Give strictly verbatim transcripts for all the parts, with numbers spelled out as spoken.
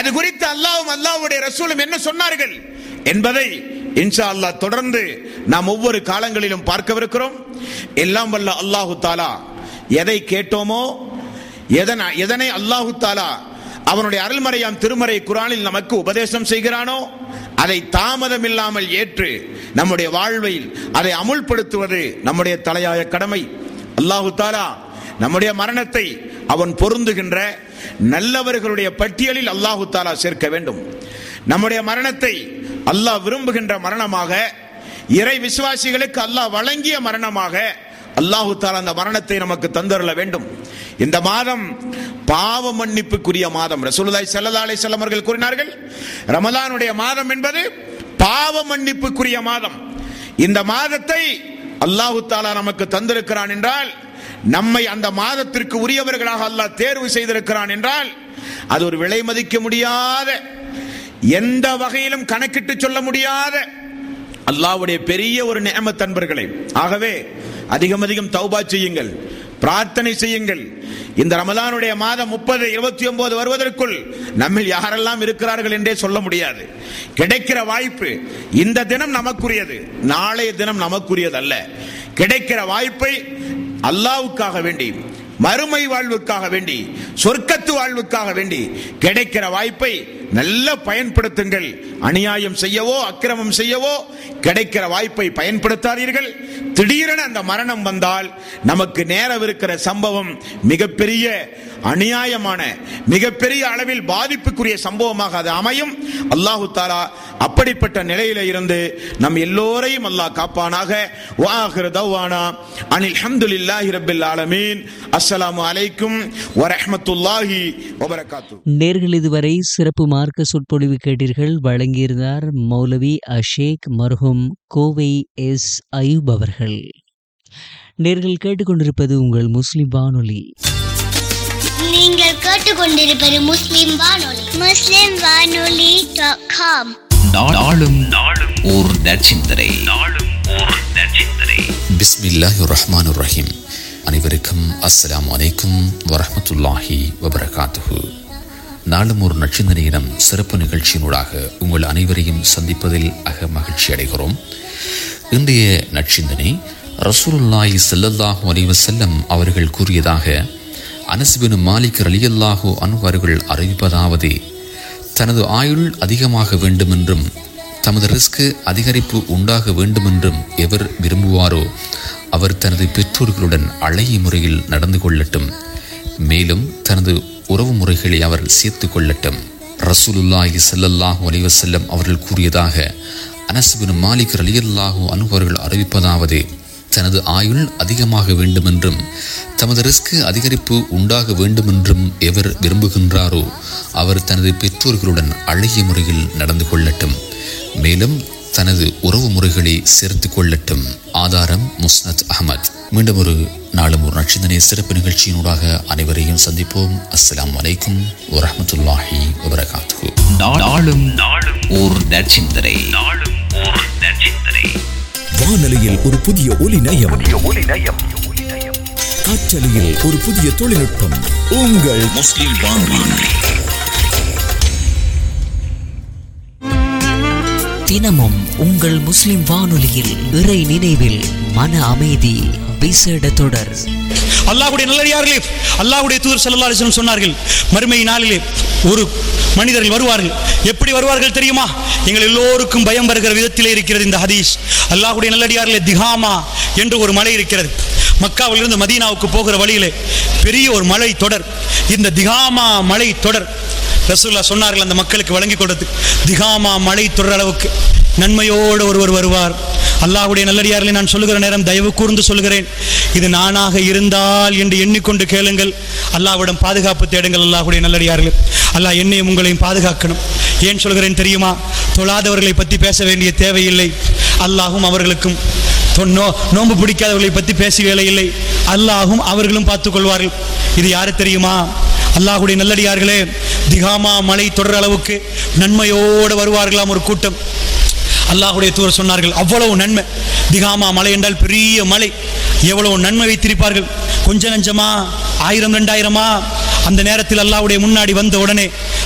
அது குறித்து அல்லாஹ்வும் அல்லாஹ்வுடைய ரசூலும் என்ன சொன்னார்கள் என்பதை இன்ஷா அல்லாஹ் தொடர்ந்து நாம் ஒவ்வொரு காலங்களிலும் பார்க்கவிருக்கிறோம். எல்லாம் வல்ல அல்லாஹு தாலா எதை கேட்டோமோ, எதனை அல்லாஹு தாலா அவனுடைய அருள்மறையாம் திருமறை குர்ஆனில் நமக்கு உபதேசம் செய்கிறானோ அதை தாமதம் இல்லாமல் ஏற்று நம்முடைய வாழ்வில் அதை அமுல்படுத்துவது நம்முடைய தலையாய கடமை. அல்லாஹு தாலா நம்முடைய மரணத்தை அவன் பொருந்துகின்ற நல்லவர்களுடைய பட்டியலில் அல்லாஹு தாலா சேர்க்க வேண்டும். நம்முடைய மரணத்தை அல்லாஹ் விரும்புகின்ற மரணமாக, இறை விசுவாசிகளுக்கு அல்லாஹ் வழங்கிய மரணமாக அல்லாஹு தாலா அந்த மரணத்தை நமக்கு தந்தருள வேண்டும். இந்த மாதம் பாவ மன்னிப்புக்குரிய மாதம். ரசூலுல்லாஹி ஸல்லல்லாஹு அலைஹி வஸல்லம் அவர்கள் கூறினார்கள், ரமலானுடைய மாதம் என்பது பாவ மன்னிப்புக்குரிய மாதம். இந்த மாதத்தை அல்லாஹு தாலா நமக்கு தந்திருக்கிறான் என்றால், நம்மை அந்த மாதத்திற்கு உரியவர்களாக அல்லாஹ் தேர்வு செய்திருக்கிறான் என்றால், அது ஒரு விலை மதிக்க முடியாத, எந்த வகையிலும் கணக்கிட்டு சொல்ல முடியாத அல்லாஹ்வுடைய பெரிய ஒரு நிஅமத் அன்பர்களே. ஆகவே அதிகம் அதிகம் தௌபா செய்யுங்கள், பிரார்த்தனை செய்யுங்கள். இந்த ரமலானுடைய மாதம் முப்பது இருபத்தி ஒன்பது வருவதற்குள் நம்மில் யாரெல்லாம் இருக்கிறார்கள் என்றே சொல்ல முடியாது. கிடைக்கிற வாய்ப்பு, இந்த தினம் நமக்குரியது, நாளைய தினம் நமக்குரியது அல்ல. கிடைக்கிற வாய்ப்பை அல்லாஹ்வுக்காக வேண்டி, மறுமை வாழ்வுக்காக வேண்டி, சொர்க்கத்து வாழ்வுக்காக வேண்டி கிடைக்கிற வாய்ப்பை நல்ல பயன்படுத்துங்கள். அநியாயம் செய்யவோ அக்கிரமம் செய்யவோ கிடைக்கிற வாய்ப்பை பயன்படுத்தாதீர்கள். திடீரென அந்த மரணம் வந்தால் நமக்கு நேரம் இருக்கிற சம்பவம் மிகப்பெரிய அநியாயமான, மிகப்பெரிய அளவில் பாதிப்புக்குரிய சம்பவமாக அது அமையும். அல்லாஹு தாலா அப்படிப்பட்ட நிலையில இருந்து நம் எல்லோரையும் அல்லாஹ் காப்பானாக. வஆகிரு தஅவானா அனில் ஹம்துலில்லாஹி ரப்பில் ஆலமீன். அஸ்ஸலாமு அலைக்கும் வரஹ்மத்துல்லாஹி வபரகாத்துஹு. நேர்கள் இதுவரை சிறப்பு மார்க்க சொற்பொழிவு கேட்டீர்கள். வழங்கியிருந்தார் மௌலவி அஷேக் மர்ஹூம் கோவை எஸ் அயூப் அவர்கள். நேர்கள் கேட்டுக்கொண்டிருப்பது உங்கள் முஸ்லிம் வானொலி. நீங்கள் கேட்டுக்கொண்டிருப்பது முஸ்லிம் வானொலி. முஸ்லிம் வானொலி டாட் காம். நாளும் நாளும் ஓர் நற்சிந்தனை. நாளும் ஓர் நற்சிந்தனை. பிஸ்மில்லாஹிர் ரஹ்மானிர் ரஹீம். அனைவருக்கும் அஸ்ஸலாமு அலைக்கும் வரஹ்மத்துல்லாஹி வபரகாத்துஹு. நாளும் ஒரு நற்சிந்தனையிடம் சிறப்பு நிகழ்ச்சியினூடாக உங்கள் அனைவரையும் சந்திப்பதில் அக மகிழ்ச்சி அடைகிறோம். இன்றைய நற்சிந்தனை ரசூலுல்லாஹி ஸல்லல்லாஹு அலைஹி வஸல்லம் அவர்கள் கூறியதாக அனஸ் பின் மாலிக் ரலியல்லாஹு அன்ஹு அவர்கள் அறிவிப்பதாவது, தனது ஆயுள் அதிகமாக வேண்டுமென்றும் தமது ரிஸ்க் அதிகரிப்பு உண்டாக வேண்டுமென்றும் எவர் விரும்புவாரோ அவர் தனது பெற்றோர்களுடன் அழகிய முறையில் நடந்து கொள்ளட்டும், மேலும் தனது உறவு முறைகளை அவர் சேர்த்து கொள்ளட்டும். ரசூலுல்லாஹி ஸல்லல்லாஹு அலைஹி வஸல்லம் அவர்கள் கூறியதாக அனஸ் பின் மாலிக் ரலியல்லாஹு அன்ஹு அவர்கள் அறிவிப்பதாவது, தனது ஆயுள் அதிகமாக வேண்டுமென்றும் தமது ரிஸ்க் அதிகரிப்பு உண்டாக வேண்டுமென்றும் எவர் விரும்புகின்றாரோ அவர் தனது பெற்றோர்களுடன் அழகிய முறையில் நடந்து கொள்ளட்டும், மேலும் தனது உறவு முறைகளை சேர்த்து கொள்ளட்டும். ஆதாரம் முஸ்னத் அஹமத். மீண்டும் ஒரு நாளும் ஒரு நட்சத்திர சிறப்பு நிகழ்ச்சியினூடாக அனைவரையும் சந்திப்போம். அஸ்ஸலாமு அலைக்கும் வரஹ்மத்துல்லாஹி வபரகாத்துஹு. நாளும் நாளும் ஓர் நற்சிந்தனை. நாளும் ஓர் நற்சிந்தனை. வானொலியில் ஒரு புதிய ஒலி நயம், காற்றலையில் ஒரு புதிய தொழில்நுட்பம். உங்கள் முஸ்லிம் வானொலி. தினமும் உங்கள் முஸ்லிம் வானொலியில் இறை நினைவில் மன அமைதி விசேட தொடர். அல்லாஹ்வுடைய நல்லடியார்களே, அல்லாஹ்வுடைய தூதர் ஸல்லல்லாஹு அலைஹி வஸல்லம் சொன்னார்கள், மறுமை நாளிலே ஒரு மனிதர்கள் வருவார்கள். எப்படி வருவார்கள் தெரியுமா? எங்கள் எல்லோருக்கும் பயம் வருகிற விதத்திலே இருக்கிறது இந்த ஹதீஸ். அல்லாஹ்வுடைய நல்லடியார்களே, திகாமா என்று ஒரு மலை இருக்கிறது. மக்காவிலிருந்து மதீனாவுக்கு போகிற வழியிலே பெரிய ஒரு மலை தொடர். இந்த திகாமா மலை தொடர் ரசூலுல்லாஹ் சொன்னார்கள் அந்த மக்களுக்கு வழங்கி கொடுத்து, திகாமா மலை தொடர் அளவுக்கு நன்மையோடு ஒருவர் வருவார். அல்லாஹ்வுடைய நல்லடியார்களை நான் சொல்லுகிற நேரம் தயவு கூர்ந்து சொல்கிறேன், இது நானாக இருந்தால் என்று எண்ணிக்கொண்டு கேளுங்கள். அல்லாஹ்விடம் பாதுகாப்பு தேடுங்கள். அல்லாஹ்வுடைய நல்லடியார்களே, அல்லாஹ் என்னையும் உங்களையும் பாதுகாக்கணும். ஏன் சொல்கிறேன் தெரியுமா? தொழாதவர்களை பற்றி பேச வேண்டிய தேவையில்லை. அல்லாஹும் அவர்களுக்கும் நோ நோன்பு பிடிக்காதவர்களை பற்றி பேச வேலையில்லை. அல்லாஹும் அவர்களும் பார்த்துக் கொள்வார்கள். இது யாரு தெரியுமா? அல்லாஹ்வுடைய நல்லடியார்களே, திகாமா மலை தொடர் அளவுக்கு நன்மையோடு வருவார்களாம் ஒரு கூட்டம். அல்லாஹ்வுடைய தூதர் சொன்னார்கள், அவ்வளவு நன்மை. திகாமா மலை என்றால் பெரிய மலை, எவ்வளவு நன்மை வைத்திருப்பார்கள். கொஞ்ச நஞ்சமா, ஆயிரம் ரெண்டாயிரமா? அந்த நேரத்தில் அல்லாஹ்வுடைய முன்னாடி வந்த உடனே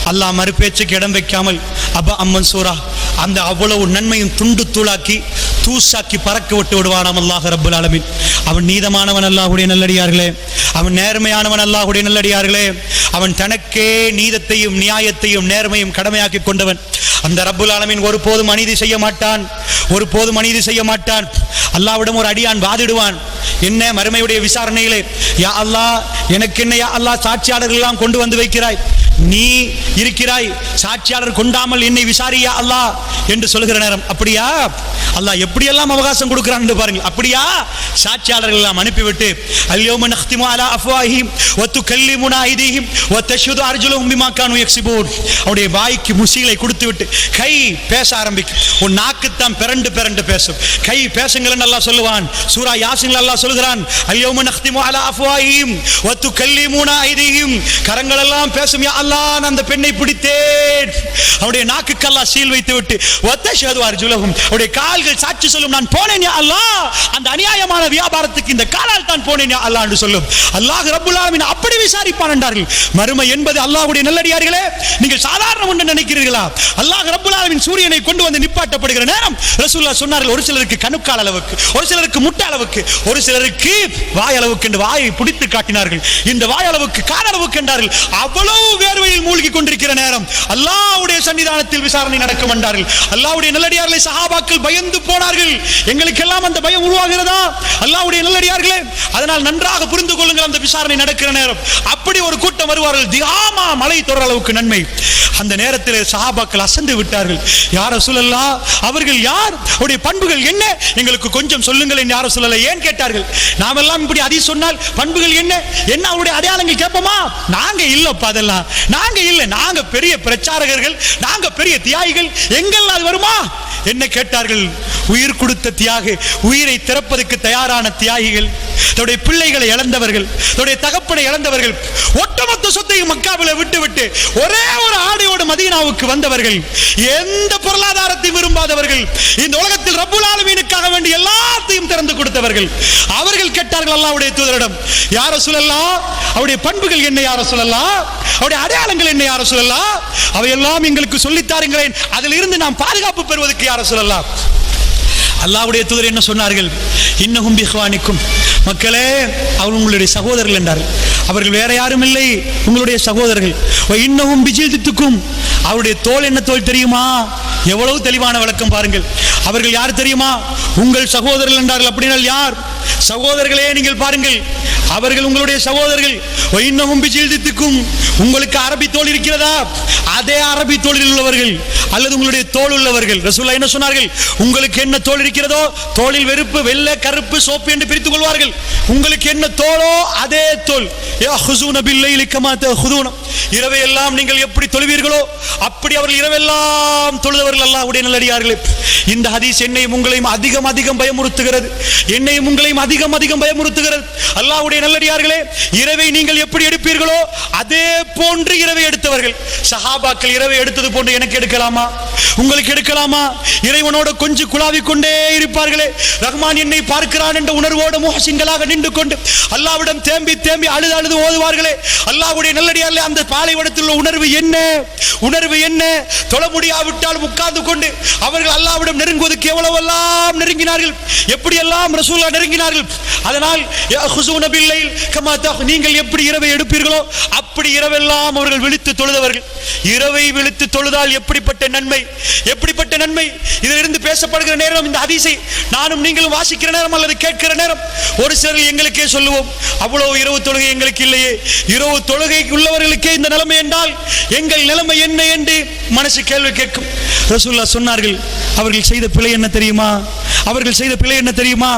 அல்லாஹ் மறுபேச்சுக்கு இடம் வைக்காமல் அப்ப அம்மன் சூரா அந்த அவ்வளவு நன்மையும் துண்டு தூளாக்கி தூசாக்கி பறக்க விட்டு விடுவானாம் அல்லாஹ் ரப்புல் ஆலமீன். அவன் நீதமானவன் அல்லாஹ்வுடைய நல்லடியார்களே, அவன் நேர்மையானவன் அல்லாஹ்வுடைய நல்லடியார்களே, அவன் தனக்கே நீதத்தையும் நியாயத்தையும் நேர்மையும் கடமையாக்கி கொண்டவன். அந்த ரப்புல் ஆலமீன் ஒருபோதும் அநீதி செய்ய மாட்டான், ஒருபோதும் அநீதி செய்ய மாட்டான். அல்லாஹ்விடம் ஒரு அடியான் வாதிடுவான், என்ன மறுமையுடைய விசாரணையிலே, யா அல்லாஹ் எனக்கு என்ன யா அல்லாஹ் சாட்சியாளர்கள் எல்லாம் கொண்டு வந்து வைக்கிறாய், நீ இருக்கிறாய், சாட்சியாளர் கொண்டாமல் என்னை விசாரியா அல்லாஹ் என்று சொல்லுகிற நேரம், அப்படியா அல்லாஹ் எப்படியெல்லாம் அவகாசம் கொடுக்கிறான் என்று பாருங்கள். அப்படியா சாட்சியாளர்கள் எல்லாம் அனுப்பிவிட்டு அல்யௌம நக்திமு அலா அஃப்வாஹிஹிம் வ துகல்லிமுனா ஐதீஹிம் வ தஷ்ஹது அர்ஜுலுஹும் பிமா கானூ யக்ஸிபூன். அவருடைய வாய்க்கு முசீலை கொடுத்துவிட்டு கை பேச ஆரம்பிக்கும். உன் நாக்கு தான் பிறண்டு பிறண்டு பேசும், கை பேசுங்கள் அல்லாஹ் சொல்லுவான். சூரா யாசின்ல அல்லாஹ் சொல்கிறான், அல்யௌம நக்திமு அலா அஃப்வாஹிஹிம் வ துகல்லிமுனா ஐதீஹிம். கரங்கள் எல்லாம் பேசும், யா அல்லாஹ் நான் அந்த பெண்ணை பிடித்தேன். அவருடைய நாக்குக்கு அல்லாஹ் சீல் வைத்து விட்டு வ தஷ்ஹது அர்ஜுலுஹும், அவருடைய கால்கள் சாட்சி சொல்லும், நான் போனேன் யா அல்லாஹ், அந்த அநியாயமான வியாபாரத்துக்கு இந்த காலால் தான் போனேன் யா அல்லாஹ் என்று சொல்லும். அல்லாஹ் ரப்புல் ஆலமீன் அப்படி விசாரிப்பான் என்றார்கள். மறுமை என்பது அல்லாஹ்வுடைய நல்லடியார்களே, நீங்கள் சாதாரணம் என்று நினைக்கிறீர்களா? அல்லாஹ் ரப்புல் ஆலமீன் சூரியனை கொண்டு வந்து நிப்பாட்டப்படுகிற நேரம் ரசூலுல்லாஹ் சொன்னார்கள், ஒரு சிலருக்கு கணுக்கால் அளவுக்கு, ஒரு சிலருக்கு முட்டை அளவுக்கு, ஒரு சிலருக்கு வாய் அளவுக்கு என்று வாயை பிடித்து காட்டினார்கள். இந்த வாய் அளவுக்கு கால் அளவுக்கு என்றார்கள். அவ்வளவு வேர்வையில் மூழ்கி கொண்டிருக்கிற நேரம் அல்லாஹ்வுடைய சன்னிதானத்தில் விசாரணை நடக்கும் என்றார்கள். அல்லாஹ்வுடைய நல்லடியார்களை சஹாபாக்கள் பயந்து போனார்கள். எங்களுக்கெல்லாம் அந்த பயம் உருவாகிறதா அல்லாஹ்வுடைய நல்லடியார்களே? அதனால் நன்றாக புரிந்து கொள்ளுங்கள், அந்த விசாரணை நடக்கிற நேரம் அப்படி ஒரு கூட்டம் வருவார்கள், தியாமா மலை தொடர அளவுக்கு நன்மை. அந்த நேரத்தில் சஹாபாக்கள் அசந்து விட்டார்கள். யார் ரசூலல்லாஹ், அவர்கள் யார், அவருடைய பண்புகள் என்ன, எங்களுக்கு கொஞ்சம் சொல்லுங்கள் என்று யார் ரசூலல்லாஹ் ஏன் கேட்டார்கள்? நாமெல்லாம் இப்படி அதி சொன்னால் பண்புகள் என்ன என்ன அவருடைய அடையாளங்கள் கேட்போமா? நாங்க இல்லப்பா, அதெல்லாம் நாங்க இல்ல, நாங்க பெரிய பிரச்சாரகர்கள், நாங்க பெரிய தியாகிகள், எங்கெல்லாம் அது வருமா என்ன கேட்டார்கள்? உயிர் கொடுத்த தியாகி, உயிரை திறப்பதற்கு தயாரான தியாகிகள், தன்னுடைய பிள்ளைகளை இழந்தவர்கள், தன்னுடைய தகப்பனை இழந்தவர்கள், ஒட்டுமொத்த சொத்தையும் மக்காவில விட்டு விட்டு ஒரே ஒரு ஆடையோடு மதீனாவுக்கு வந்தவர்கள், எந்த பொருளாதாரத்தையும் விரும்பாதவர்கள், இந்த உலகத்தில் ரப்புல் ஆலமீனுக்காக வேண்டி எல்லாத்தையும் திறந்து கொடுத்தவர்கள். அவர்கள் கேட்டார்கள் அல்லாஹ்வுடைய தூதரிடம், யா ரசூலல்லாஹ், அவருடைய பண்புகள் என்ன யா ரசூலல்லாஹ், அவருடைய அடையாளங்கள் என்ன யா ரசூலல்லாஹ், அவையெல்லாம் எங்களுக்கு சொல்லித் தாருங்களேன், அதில் இருந்து நாம் பாதுகாப்பு பெறுவதற்கு யா ரசூலல்லாஹ். அல்லாஹ்வுடைய தூதர் என்ன சொன்னார்கள்? இன்னஹும் பிஹ்வானிக்கும், மக்களே அவர்கள் உங்களுடைய சகோதரர்கள் என்றார்கள். அவர்கள் வேற யாரும் இல்லை, உங்களுடைய சகோதரர்கள். இன்னஹும் பிஜில்தித்துக்கும், அவருடைய தோல் என்ன தோல் தெரியுமா? எவ்வளவு தெளிவான விளக்கம் பாருங்கள். அவர்கள் யார் தெரியுமா? உங்கள் சகோதரர்கள் என்றார்கள். அப்படினால் யார்? சகோதரர்களே நீங்கள் பாருங்கள், அவர்கள் உங்களுடைய சகோதரர்கள். இன்னஹும் பிஜில்தித்துக்கும், உங்களுக்கு அரபி தோல் இருக்கிறதா? அதே அரபி தோளில் உள்ளவர்கள் அல்லது உங்களுடைய தோல் உள்ளவர்கள். ரசூலுல்லாஹ் என்ன சொன்னார்கள்? உங்களுக்கு என்ன தோல் இருக்கிறதோ, தோளில் வெறுப்பு, வெள்ளை, கருப்பு, சோப்பு என்று பிரித்துக் கொள்வார்கள். உங்களுக்கு என்ன தோலோ அதே தோல். யஹுஸூன பில்லைலி கமா தஹுதுன, இரவையெல்லாம் நீங்கள் எப்படி தொழுவீர்களோ அப்படி அவர்கள் இரவெல்லாம் தொழுதவர்கள் அல்லாஹ்வுடைய நல்லடியார்களே. இந்த ஹதீஸ் என்னையும் உங்களையும் அதிகம் அதிகம் பயமுறுத்துகிறது, என்னையும் உங்களையும் அதிகம் அதிகம் பயமுறுத்துகிறது. அல்லாஹ்வுடைய நல்லடியார்களே, இரவை நீங்கள் எப்படி எடுப்பீர்களோ அதே போன்று இரவை எடுத்தவர்கள். சஹாபாக்கள் இரவை எடுத்தது போன்று எனக்கு எடுக்கலாமா? உங்களுக்கு எடுக்கலாமா? இறைவனோட கொஞ்சம் குழாவிக் கொண்டே இருப்பார்களே, ரஹ்மான் என்னை பார்க்கிறான் என்ற உணர்வோடு முஹ்சின்களாக நின்று கொண்டு அல்லாஹ்விடம் தேம்பி தேம்பி அழுது அழுது ஓதுவார்களே. அல்லாஹ்வுடைய நல்லடியார்களே, அந்த பாலைவனத்தில் உள்ள உணர்வு என்ன? உணர்வு என்ன? தொழ முடியாவிட்டால் உட்கார்ந்து கொண்டு அவர்கள் அல்லாஹ்விடம் நெருங்குவதற்கு எவ்வளவெல்லாம் நெருங்கினார்கள், எப்படியெல்லாம் ரசூலுல்லாஹ் நெருங்கினார்கள். அதனால் யஹுஸூன பில்லைல் கமா தஹ், நீங்கள் எப்படி இரவை எடுப்பீர்களோ அப்படி இரவெல்லாம் அவர்கள் விழித்து தொழுதவர்கள். இரவை விழித்து தொழுதால் எப்படிப்பட்ட நன்மை, எப்படிப்பட்ட நன்மை! இதிலிருந்து பேசப்படுகிற நேரம், இந்த ஹதீஸை நானும் நீங்களும் வாசிக்கிற நேரம் அல்லது கேட்கிற நேரம் ஒரு சிலர் எங்களுக்கே சொல்லுவோம், அவ்வளவு இரவு தொழுகை எங்களுக்கு இல்லையே, இரவு தொழுகை உள்ளவர்களுக்கே இந்த நிலைமை என்றால் எங்கள் நிலைமை என்ன என்று மனசு கேள்வி கேட்கும். ரசூலுல்லாஹ் சொன்னார்கள், அவர்கள் செய்த பிழை என்ன தெரியுமா? அவர்கள் செய்த பிழை என்ன தெரியுமா?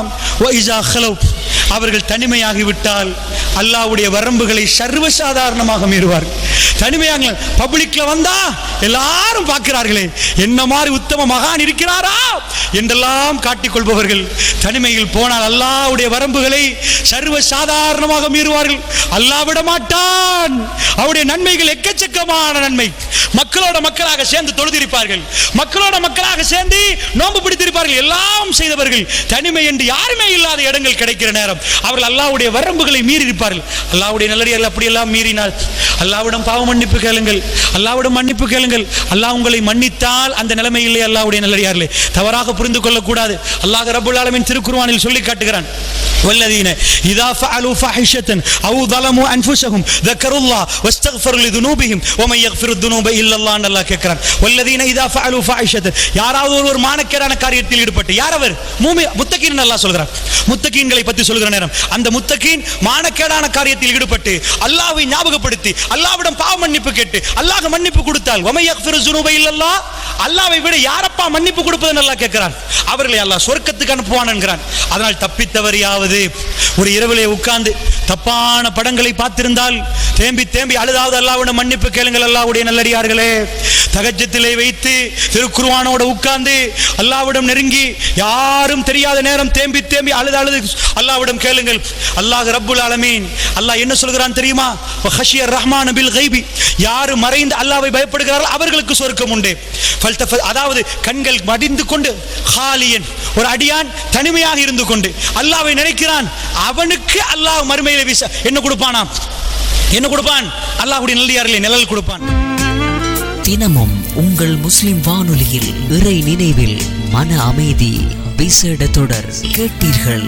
அவர்கள் தனிமையாகிவிட்டால் அல்லாஹ்வுடைய வரம்புகளை சர்வசாதாரணமாக மீறுவார்கள். தனிமையாக பப்ளிக்ல வந்தா எல்லாரும் பார்க்கிறார்களே, என்ன மாதிரி உத்தம மகான் இருக்கிறாரா என்றெல்லாம் காட்டிக் கொள்பவர்கள் தனிமையில் போனால் அல்லாஹ்வுடைய வரம்புகளை சர்வசாதாரணமாக மீறுவார்கள். அல்லாஹ் விட மாட்டான். அவருடைய நன்மைகள் எக்கச்சக்கமான நன்மை. மக்களோட மக்களாக சேர்ந்து தொழுதிருப்பார்கள், மக்களோட மக்களாக சேர்ந்து நோன்பு பிடித்திருப்பார்கள், எல்லாம் செய்தவர்கள். தனிமை என்று யாருமே இல்லாத இடங்கள் கிடைக்கிற நேரம் அவர்கள் அல்லாஹ்வுடைய வரம்புகளை மீறி இருப்பார்கள். அல்லாஹ்வுடைய நல்லடியார்கள் அப்படியெல்லாம் மீறினால் அல்லாஹ்விடம் பாவ மன்னிப்பு கேளுங்கள், அல்லாஹ்விடம் மன்னிப்பு கேளுங்கள். அல்லாஹ் உங்களை மன்னித்தால் அந்த நிலைமையிலே அல்லாஹ்வுடைய நல்லடியார்களே தவறாக புரிந்து கொள்ளக்கூடாது. அல்லாஹ் ரப்பல் ஆலமீன் திருக்குர்ஆனில் சொல்லி காட்டுகிறான், வல்லதீன இதா ஃபஅலு ஃபஹிஷத்தன் அவ் ظلموا انفسهم ذكروا الله واستغفروا لذنوبهم ومن يغفر الذنوب الا الله. அல்லாஹ் கேட்கிறான், வல்லதீன இதா ஃபஅலு ஃபஹிஷத்தன், யாராவது ஒரு மானக்கேடான காரியத்தில் ஈடுபட்டு, யார் அவர்? மூமின் முத்தகீன். அல்லாஹ் சொல்கிறான், முத்தகீன்களை பற்றி சொல்கிற நேரம் அந்த முத்தகீன் மானக்கேடான காரியத்தில் ஈடுபட்டு அல்லாஹ்வை ஞாபகப்படுத்தி அல்லாஹ்விடம் பாவ மன்னிப்பு கேட்டு அல்லாஹ் மன்னிப்பு கொடுத்தால் ومن يغفر الذنوب الا الله, அல்லாஹ்வை விட யாரப்பா மன்னிப்பு கொடுப்பதுன்னு அல்லாஹ் கேட்கிறான். அவர்களை அல்லாஹ் சொர்க்கத்துக்கு அனுப்புவான் என்கிறான். அதனால் தப்பித்தவரையாவது ஒரு இரவிலே உட்கார்ந்து தப்பான படங்களை பார்த்திருந்தால் தேம்பி தேம்பி அழுதாவது அல்லாஹ்விடம் மன்னிப்பு கேளுங்கள். அல்லாஹ்வுடைய நல்லடியார்களே, தஹஜ்ஜத்திலே வைத்து திருக்குர்ஆனோட உட்கார்ந்து அல்லாஹ்விடம் நெருங்கி யாரும் தெரியாத நேரம் தேம்பி தேம்பி அழுது அழுது அல்லாஹ்விடம் கேளுங்கள். அல்லாஹ் ரப்புல் ஆலமீன் அல்லாஹ் என்ன சொல்கிறான் தெரியுமா? வஹஷியர் ரஹ்மான் பில் கைபி, யார் மறைந்து அல்லாஹ்வை பயப்படுகிறார்கள் அவர்களுக்கு சொர்க்கம் உண்டு. அதாவது கண்கள் மடிந்து கொண்டு ஹாலியன், ஒரு அடியான் தனிமையாக இருந்து கொண்டு அல்லாஹ்வை நினைக்கிறான், அவனுக்கு அல்லாஹ் மறுமையிலே என்ன கொடுப்பானாம்? என்ன கொடுப்பான்? அல்லாஹ்வுடைய நல்லடியார்களே நிழல் கொடுப்பான். தினமும் உங்கள் முஸ்லிம் வானொலியில் இறை நினைவில் மன அமைதி விசேட தொடர் கேட்டீர்கள்.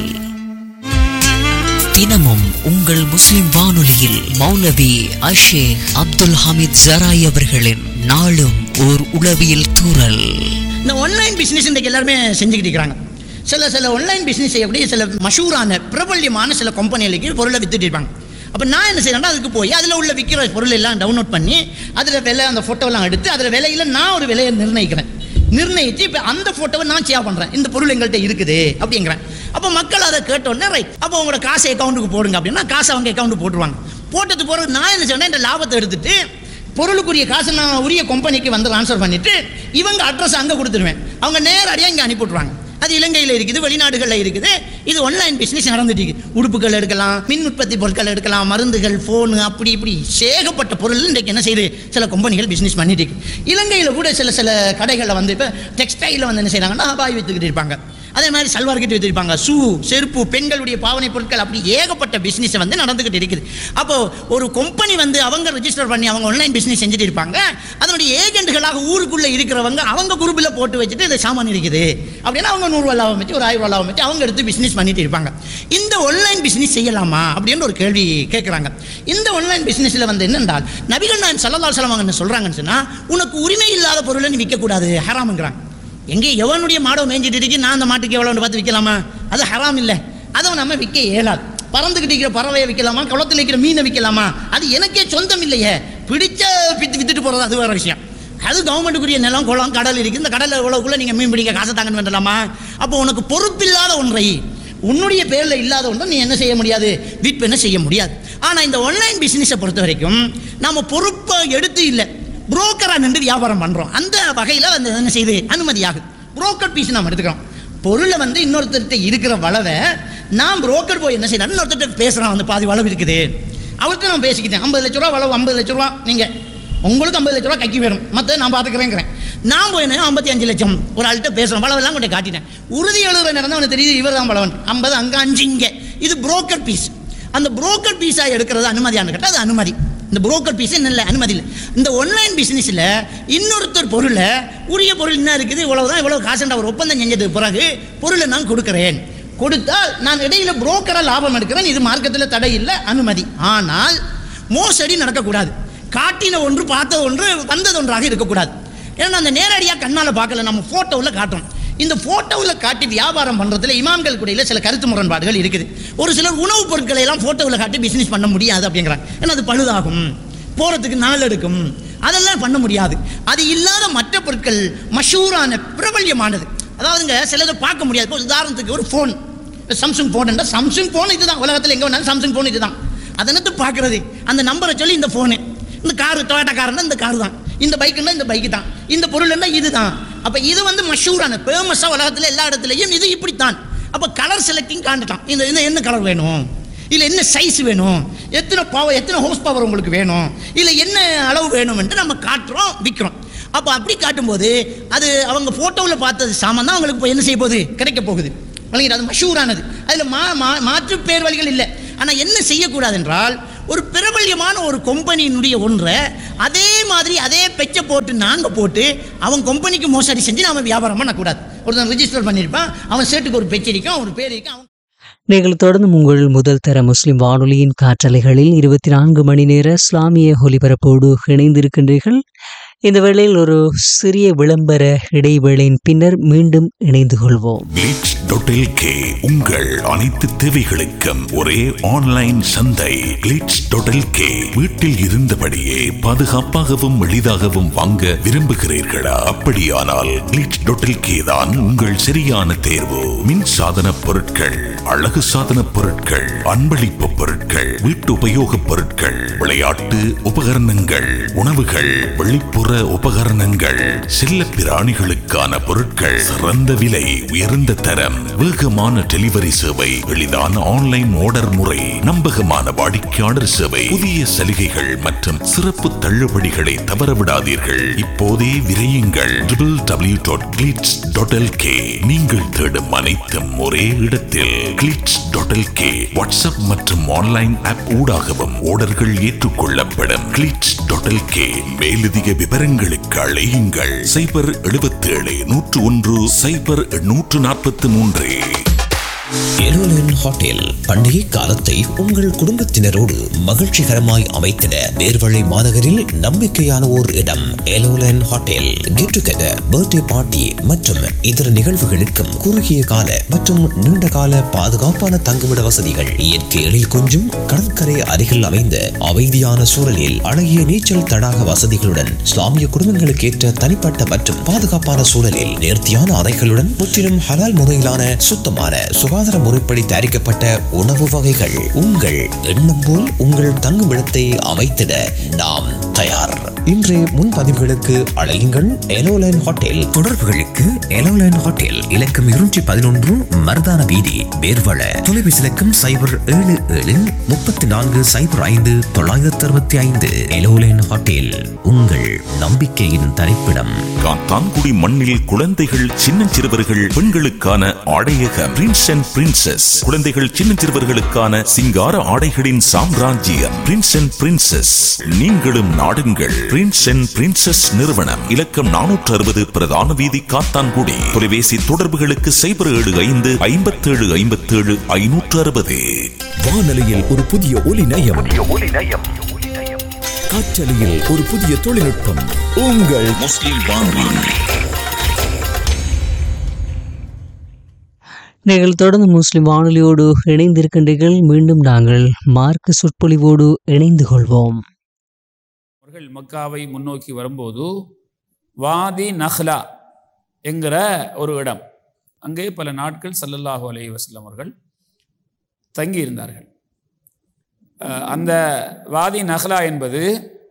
தினமும் உங்கள் முஸ்லிம் வானொலியில் மௌலவி அஷேக் அப்துல் ஹமீத் ஜராய் அவர்களின் நாளும் ஓர் உளவியல் தூறல். இந்த ஆன்லைன் பிசினஸ் இன்றைக்கு எல்லாருமே செஞ்சுக்கிட்டு இருக்கிறாங்க. சில சில ஆன்லைன் பிசினஸ் செய்யக்கூடிய சில மஷூரான பிரபல்யமான சில கம்பெனிகளுக்கு பொருளை வித்துட்டு இருப்பாங்க. அப்போ நான் என்ன செய்யறேன்னா, அதுக்கு போய் அதில் உள்ள விற்கிற பொருள் எல்லாம் டவுன்லோட் பண்ணி அதில் விலை, அந்த ஃபோட்டோலாம் எடுத்து அதில் விலையில் நான் ஒரு விலையை நிர்ணயிக்கிறேன். நிர்ணயித்து இப்போ அந்த ஃபோட்டோவை நான் ஷேர் பண்ணுறேன், இந்த பொருள் எங்கள்கிட்ட இருக்குது அப்படிங்கிறேன். அப்போ மக்கள் அதை கேட்டோன்னே ரைட், அப்போ உங்களோட காசை அக்கௌண்ட்டுக்கு போடுங்க அப்படின்னா காசை அவங்க அக்கௌண்ட்டுக்கு போட்டுருவாங்க. போட்டது போகிறது நான் என்ன செய்வேன்னா, இந்த லாபத்தை எடுத்துட்டு பொருளுக்குரிய காசை நான் உரிய கம்பெனிக்கு வந்து ட்ரான்ஸ்ஃபர் பண்ணிவிட்டு இவங்க அட்ரஸ் அங்கே கொடுத்துருவேன். அவங்க நேரடியாக இங்கே அனுப்பிவிட்ருவாங்க. அது இலங்கையில் இருக்குது, வெளிநாடுகளில் இருக்குது. இது ஆன்லைன் பிஸ்னஸ் நடந்துட்டு இருக்கு. உடுப்புகள் எடுக்கலாம், மின் உற்பத்தி பொருட்கள் எடுக்கலாம், மருந்துகள், ஃபோனு, அப்படி இப்படி சேகப்பட்ட பொருள் இன்றைக்கு என்ன செய்யுது, சில கம்பெனிகள் பிஸ்னஸ் பண்ணிட்டு இருக்கு. இலங்கையில் கூட சில சில கடைகளில் வந்து இப்போ டெக்ஸ்டைலில் வந்து என்ன செய்கிறாங்கன்னா பாய் வித்துக்கிட்டு இருப்பாங்க. அதே மாதிரி சல்வார் கிட்ட வச்சிருப்பாங்க, ஷூ, செருப்பு, பெண்களுடைய பாவனை பொருட்கள், அப்படி ஏகப்பட்ட பிஸ்னஸ் வந்து நடந்துகிட்டு இருக்குது. அப்போ ஒரு கம்பெனி வந்து அவங்க ரெஜிஸ்டர் பண்ணி அவங்க ஆன்லைன் பிஸ்னஸ் செஞ்சுட்டு இருப்பாங்க. அதனுடைய ஏஜென்ட்களாக ஊருக்குள்ளே இருக்கிறவங்க அவங்க குரூப்பில் போட்டு வச்சுட்டு இந்த சாமான் இருக்குது அப்படின்னா அவங்க நூறுரூவா லாபம் வச்சு ஒரு ஆயிரம் ரூபா லாபம் வச்சு அவங்க எடுத்து பிஸ்னஸ் பண்ணிட்டு இருப்பாங்க. இந்த ஆன்லைன் பிஸ்னஸ் செய்யலாமா அப்படின்னு ஒரு கேள்வி கேட்குறாங்க. இந்த ஆன்லைன் பிஸ்னஸில் வந்து என்னென்றால், நபிகள் நாயகம் ஸல்லல்லாஹு அலைஹி வஸல்லம் என்ன சொல்கிறாங்கன்னு சொன்னால், உனக்கு உரிமை இல்லாத பொருளை நீ விற்கக்கூடாது, ஹராமுங்கிறாங்க. எங்கே எவனுடைய மாடை மேய்ஞ்சிட்டு இருக்கு, நான் அந்த மாட்டுக்கு எவ்வளோன்னு பார்த்து விற்கலாமா? அது ஹராம் இல்லை, அதை நம்ம விற்க இயலாது. பறந்துக்கிட்டு இருக்கிற பறவையை விற்கலாமா, குளத்தில் இருக்கிற மீனை விற்கலாமா? அது எனக்கே சொந்தம் இல்லையே, பிடிச்ச வித்து வித்துட்டு போகிறது அது வேறு விஷயம். அது கவர்மெண்ட்டுக்குரிய நிலம், குளம், கடல் இருக்குது. இந்த கடலில் எவ்வளோக்குள்ளே நீங்கள் மீன் பிடிக்க காசை தாங்கன்னு வேண்டலாமா? அப்போ உனக்கு பொறுப்பில்லாத ஒன்றை, உன்னுடைய பேரில் இல்லாத ஒன்றை நீ என்ன செய்ய முடியாது, விற்பனை செய்ய முடியாது. ஆனால் இந்த ஆன்லைன் பிஸ்னஸை பொறுத்த வரைக்கும் நம்ம பொறுப்பை எடுத்து இல்லை, புரோக்கராக நின்று வியாபாரம் பண்ணுறோம். அந்த வகையில் வந்து என்ன செய்யுது, அனுமதியாகுது. புரோக்கர் பீஸ் நம்ம எடுத்துக்கிறோம். பொருளை வந்து இன்னொருத்தர்கிட்ட இருக்கிற வளவை நான் புரோக்கர் போய் என்ன செய்யணும், இன்னொருத்தர் பேசுகிறான், வந்து பாதி வளவு இருக்குது, அவர்கிட்ட நான் பேசிக்கிட்டேன், ஐம்பது லட்ச ரூபா வளவு, ஐம்பது லட்ச ரூபா நீங்கள் உங்களுக்கு ஐம்பது லட்ச ரூபா கைக்கு வேணும், மற்ற நான் பார்த்துக்கிறேங்கிறேன். நான் போய் என்ன ஐம்பத்தி அஞ்சு லட்சம் ஒரு ஆள்கிட்ட பேசுகிறேன், வளவெல்லாம் கொண்டு காட்டினேன். உறுதி எழுதுற நேரம் தான் அவனுக்கு தெரியுது இவர் தான் வளவன், ஐம்பது அங்கே அஞ்சு இங்கே. இது புரோக்கர் பீஸ். அந்த புரோக்கர் பீஸாக எடுக்கிறது அனுமதியானு கேட்டால் அது அனுமதி. இந்த புரோக்கர் பீஸ் இல்லை, அனுமதி இல்லை. இந்த ஆன்லைன் பிஸ்னஸில் இன்னொருத்தர் பொருளை, உரிய பொருள் என்ன இருக்குது, இவ்வளவு தான் இவ்வளவு காசுன்ற ஒரு ஒப்பந்தம் செஞ்சதுக்கு பிறகு பொருளை நான் கொடுக்குறேன், கொடுத்தால் நான் இடையில புரோக்கராக லாபம் எடுக்கிறேன். இது மார்க்கத்தில் தடை இல்லை, அனுமதி. ஆனால் மோசடி நடக்கக்கூடாது. காட்டின ஒன்று, பார்த்த ஒன்று, வந்தது ஒன்றாக இருக்கக்கூடாது. ஏன்னா அந்த நேரடியாக கண்ணால் பார்க்கல, நம்ம ஃபோட்டோவில் காட்டுறோம். இந்த ஃபோட்டோவில் காட்டி வியாபாரம் பண்ணுறதுல இமாம்கள் கூடையில் சில கருத்து முரண்பாடுகள் இருக்குது. ஒரு சிலர் உணவுப் பொருட்களை எல்லாம் ஃபோட்டோவில் காட்டி பிஸ்னஸ் பண்ண முடியாது அப்படிங்கிறாங்க. ஏன்னா அது பழுதாகும், போகிறதுக்கு நாள் எடுக்கும், அதெல்லாம் பண்ண முடியாது. அது இல்லாத மற்ற பொருட்கள் மஷூரான பிரபல்யமானது, அதாவதுங்க சிலதை பார்க்க முடியாது. இப்போ உதாரணத்துக்கு ஒரு ஃபோன், சாம்சங் ஃபோன் என்றால் சாம்சங் ஃபோன் இதுதான், உலகத்தில் எங்கே வேணாலும் சாம்சங் ஃபோன் இதுதான். அதனத்து பார்க்குறது, அந்த நம்பரை சொல்லி இந்த ஃபோனு, இந்த காரு, டொயோட்டா காருன்னா இந்த காரு தான், இந்த பைக்குன்னா இந்த பைக்கு தான், இந்த பொருள்னா இது தான். அப்போ இது வந்து மஷூரான ஃபேமஸாக உலகத்தில் எல்லா இடத்துலையும் இது இப்படித்தான். அப்போ கலர் செலக்டிங் காண்டுட்டான், இந்த இந்த என்ன கலர் வேணும், இல்லை என்ன சைஸ் வேணும், எத்தனை பவர், எத்தனை ஹோஸ் பவர் உங்களுக்கு வேணும், இல்லை என்ன அளவு வேணும்ன்ட்டு நம்ம காட்டுறோம், விற்கிறோம். அப்போ அப்படி காட்டும்போது அது அவங்க ஃபோட்டோவில் பார்த்தது சாமான் தான் அவங்களுக்கு இப்போ என்ன செய்ய போகுது, கிடைக்க போகுது. விளங்கிட்டு அது மஷூரானது. அதில் மா மாற்று பேர் வழிகள் இல்லை. ஆனால் என்ன செய்யக்கூடாது என்றால், ஒரு பிரபல்யமான ஒரு கம்பெனியினுடைய ஒன்றை அதே மாதிரி அதே பெச்சை போட்டு நாங்கள் போட்டு அவன் கம்பெனிக்கு மோசடி செஞ்சு நாம வியாபாரம் பண்ணக்கூடாது. ஒருத்தன் ரிஜிஸ்டர் பண்ணியிருப்பான், அவன் சேட்டுக்கு ஒரு பெச்சு இருக்கும், அவன் பேர் இருக்கும். அவன் நீங்கள் தொடர்ந்து உங்கள் முதல் தர முஸ்லிம் வானொலியின் காற்றலைகளில் இருபத்தி நான்கு மணி நேர இஸ்லாமிய ஒலிபரப்போடு இணைந்திருக்கின்றீர்கள். இந்த வேளையில் ஒரு சிறிய விளம்பர இடைவேளையின் பின்னர் மீண்டும் இணைந்து கொள்வோம். கிளிட்ஸ் டாட் எல் கே உங்கள் அனைத்து தேவைகளுக்கும் ஒரே ஆன்லைன் சந்தை. கிளிட்ஸ் டாட் எல் கே வீட்டில் இருந்தபடியே பாதுகாப்பாகவும் எளிதாகவும் வாங்க விரும்புகிறீர்களா? அப்படியானால் கிளிட்ஸ் டாட் எல் கே தான் உங்கள் சரியான தேர்வு. மின் சாதன பொருட்கள், அழகு சாதன பொருட்கள், அன்பளிப்பு பொருட்கள், வீட்டு உபயோக பொருட்கள், விளையாட்டு உபகரணங்கள், உணவுகள், வெளிப்புற உபகரணங்கள், செல்ல பிராணிகளுக்கான பொருட்கள், சிறந்த விலை, உயர்ந்த தரம், வேகமான டெலிவரி சேவை, எளிதான ஆன்லைன் ஆர்டர் முறை, நம்பகமான வாடிக்கையாளர் சேவை, புதிய சலுகைகள் மற்றும் சிறப்பு தள்ளுபடிகளை தவறவிடாதீர்கள். இப்போதே விரையுங்கள். W W W dot glitz dot L K. நீங்கள் தேடும் அனைத்தும் ஒரே இடத்தில். Glitz dot L K WhatsApp மற்றும் ஆன்லைன் ஆப் ஊடாகவும் ஆர்டர்கள் ஏற்றுக்கொள்ளப்படும். Glitz dot L K. மேலதிக விவரங்களுக்கு அழையுங்கள் சைபர் எழுபத்தி ஏழு நூற்று ஒன்று சைபர் நூற்று நாற்பத்தி மூன்று. எலோலன் ஹோட்டல் பண்டிகை காலத்தை உங்கள் குடும்பத்தினரோடு மகிழ்ச்சிகரமாய் அமைத்திட நேர்வழி மாநகரில் நம்பிக்கையான ஓர் இடம். எலோலன் hotel get together, birthday party மற்றும் இதர நிகழ்வுகளுக்கும் குறுகிய கால மற்றும் நீண்ட கால பாதுகாப்பான தங்குமிட வசதிகள், இயற்கை எழில் கொஞ்சும் கடற்கரை அருகில் அமைந்த அமைதியான சூழலில் அழகிய நீச்சல் தடாக வசதிகளுடன், இஸ்லாமிய குடும்பங்களுக்கு ஏற்ற தனிப்பட்ட மற்றும் பாதுகாப்பான சூழலில் நேர்த்தியான அறைகளுடன், முற்றிலும் ஹலால் முறையிலான சுத்தமான சுகாதார முறைப்படி தயாரிக்கப்பட்ட உணவு வகைகள். உங்கள் எண்ணம் போல் உங்கள் தங்குமிடத்தை அமைத்திட நாம் தயார். இன்றைய முன்பதிவுகளுக்கு அழையுங்கள் எலோலைன் ஹோட்டல். தொடர்புகளுக்கு எலோலைன் ஹோட்டல் இலக்கம் இருநூற்றி பதினொன்று மருதான வீதி, வேர்வள. தொலைபேசி இலக்கம் சைபர் ஏழு ஏழு முப்பத்தி நான்கு சைபர் ஐந்து தொள்ளாயிரத்தி அறுபத்தி ஐந்து. எலோலைன் ஹோட்டல் உங்கள் நம்பிக்கையின் தரிப்பிடம். காத்தான்குடி மண்ணில் குழந்தைகள், சின்னஞ்சிறுவர்கள், பெண்களுக்கான ஆடையக பிரின்ஸ் அண்ட் பிரின்சஸ். குழந்தைகள், சின்னஞ்சிறுவர்களுக்கான சிங்கார ஆடைகளின் சாம்ராஜ்யம் பிரின்ஸ் அண்ட் பிரின்சஸ். நீங்களும் நாடுங்கள். பிரின்ஸ் அண்ட் பிரின்சஸ் நிறுவனம், இலக்கம் நானூற்று அறுபது பிரதான வீதி, காத்தான்குடி. தொலைபேசி தொடர்புகளுக்கு சைபர் ஏழு ஐந்து ஐம்பத்தி ஏழு ஐம்பத்தி ஏழு ஐநூற்று அறுபது. வானொலியில் ஒரு புதிய ஒலி நயம், காற்றலையில் ஒரு புதிய தொழில்நுட்பம். உங்கள் முஸ்லிம் வானொலி. நீங்கள் தொடர்ந்து முஸ்லிம் வானொலியோடு இணைந்திருக்கின்றீர்கள். மீண்டும் நாங்கள் மார்க்க சொற்பொழிவோடு இணைந்து கொள்வோம். அவர்கள் மக்காவை முன்னோக்கி வரும்போது வாதி நஹ்லா என்கிற ஒரு இடம், அங்கே பல நாட்கள் ஸல்லல்லாஹு அலைஹி வஸல்லம் அவர்கள் தங்கியிருந்தார்கள். அந்த வாதி நஹ்லா என்பது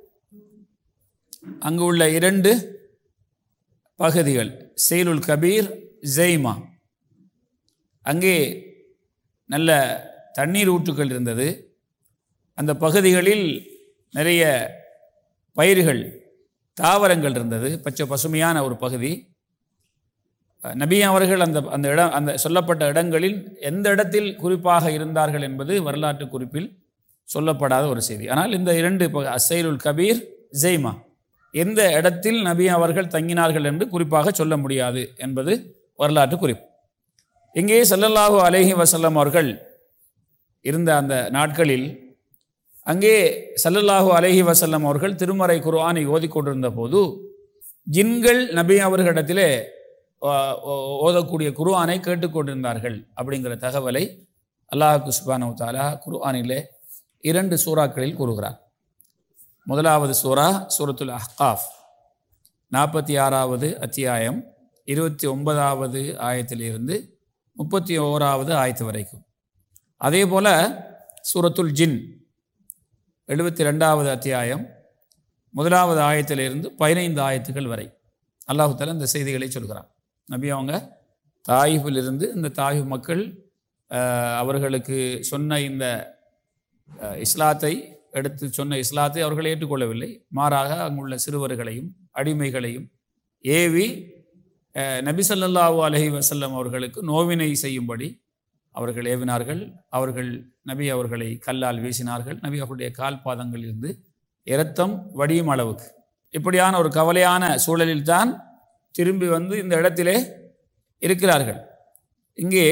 அங்கு உள்ள இரண்டு பகுதிகள், சைலுல் கபீர், ஜெய்மா. அங்கே நல்ல தண்ணீர் ஊற்றுக்கள் இருந்தது. அந்த பகுதிகளில் நிறைய பயிர்கள், தாவரங்கள் இருந்தது. பச்சை பசுமையான ஒரு பகுதி. நபி அவர்கள் அந்த அந்த இடம் அந்த சொல்லப்பட்ட இடங்களில் எந்த இடத்தில் குறிப்பாக இருந்தார்கள் என்பது வரலாற்று குறிப்பில் சொல்லப்படாத ஒரு செய்தி. ஆனால் இந்த இரண்டு அசைலுல் கபீர், ஜெய்மா, எந்த இடத்தில் நபி அவர்கள் தங்கினார்கள் என்று குறிப்பாக சொல்ல முடியாது என்பது வரலாற்று குறிப்பு. இங்கே ஸல்லல்லாஹு அலைஹி வஸல்லம் அவர்கள் இருந்த அந்த நாட்களில் அங்கே ஸல்லல்லாஹு அலைஹி வஸல்லம் அவர்கள் திருமறை குர்ஆனை ஓதிக்கொண்டிருந்த போது ஜின்கள் நபி அவர்களிடத்திலே ஓதக்கூடிய குர்ஆனை கேட்டுக்கொண்டிருந்தார்கள் அப்படிங்கிற தகவலை அல்லாஹ் சுப்ஹானஹு வ தஆலா குர்ஆனிலே இரண்டு சூறாக்களில் கூறுகிறார். முதலாவது சூரா சூரத்துல் அஹ்காஃப், நாற்பத்தி ஆறாவது அத்தியாயம், இருபத்தி ஒன்பதாவது ஆயத்திலிருந்து முப்பத்தி ஓராவது ஆயத்து வரைக்கும். அதே போல் சூரத்துல் ஜின், எழுபத்தி ரெண்டாவது அத்தியாயம், முதலாவது ஆயத்திலிருந்து பதினைந்து ஆயத்துக்கள் வரை அல்லாஹ் தஆலா இந்த செய்திகளை சொல்கிறான். நபி அவங்க தாயிஃபிலிருந்து இந்த தாயிஃப் மக்கள் அவர்களுக்கு சொன்ன இந்த இஸ்லாத்தை எடுத்து சொன்ன இஸ்லாத்தை அவர்கள் ஏற்றுக்கொள்ளவில்லை. மாறாக அங்குள்ள சிறுவர்களையும் அடிமைகளையும் ஏவி நபி ஸல்லல்லாஹு அலைஹி வஸல்லம் அவர்களுக்கு நோவினை செய்யும்படி அவர்கள் ஏவினார்கள். அவர்கள் நபி அவர்களை கல்லால் வீசினார்கள். நபி அவர்களுடைய கால் பாதங்களிலிருந்து இரத்தம் வடியும் அளவுக்கு. இப்படியான ஒரு கவலையான சூழலில்தான் திரும்பி வந்து இந்த இடத்திலே இருக்கிறார்கள். இங்கே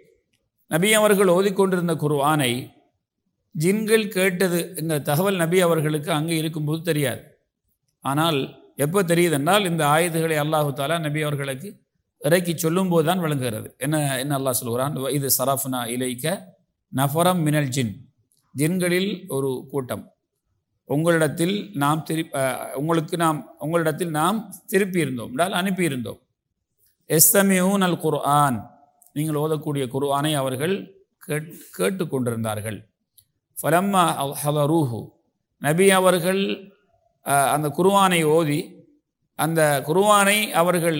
நபி அவர்கள் ஓதிக்கொண்டிருந்த குர்ஆனை ஜின்கள் கேட்டது இந்த தகவல் நபி அவர்களுக்கு அங்கே இருக்கும்போது தெரியாது. ஆனால் எப்போ தெரியுது என்றால் இந்த ஆயத்துகளை அல்லாஹு தாலா நபி அவர்களுக்கு இறக்கி சொல்லும்போது தான் விளங்குகிறது. என்ன என்ன அல்லாஹ் சொல்கிறான், இது சரஃப்னா இலைக்க நஃபரம் மினல் ஜின், ஜின்களில் ஒரு கூட்டம் உங்களிடத்தில் நாம் திரு உங்களுக்கு நாம் உங்களிடத்தில் நாம் திருப்பி இருந்தோம் என்றால் அனுப்பியிருந்தோம். எஸ்தமியூன் அல் குர்ஆன், நீங்கள் ஓதக்கூடிய குர்ஆனை அவர்கள் கேட் கேட்டு கொண்டிருந்தார்கள். ஃபலம்மா ஹதரூஹு, நபி அவர்கள் அந்த குர்ஆனை ஓதி அந்த குர்ஆனை அவர்கள்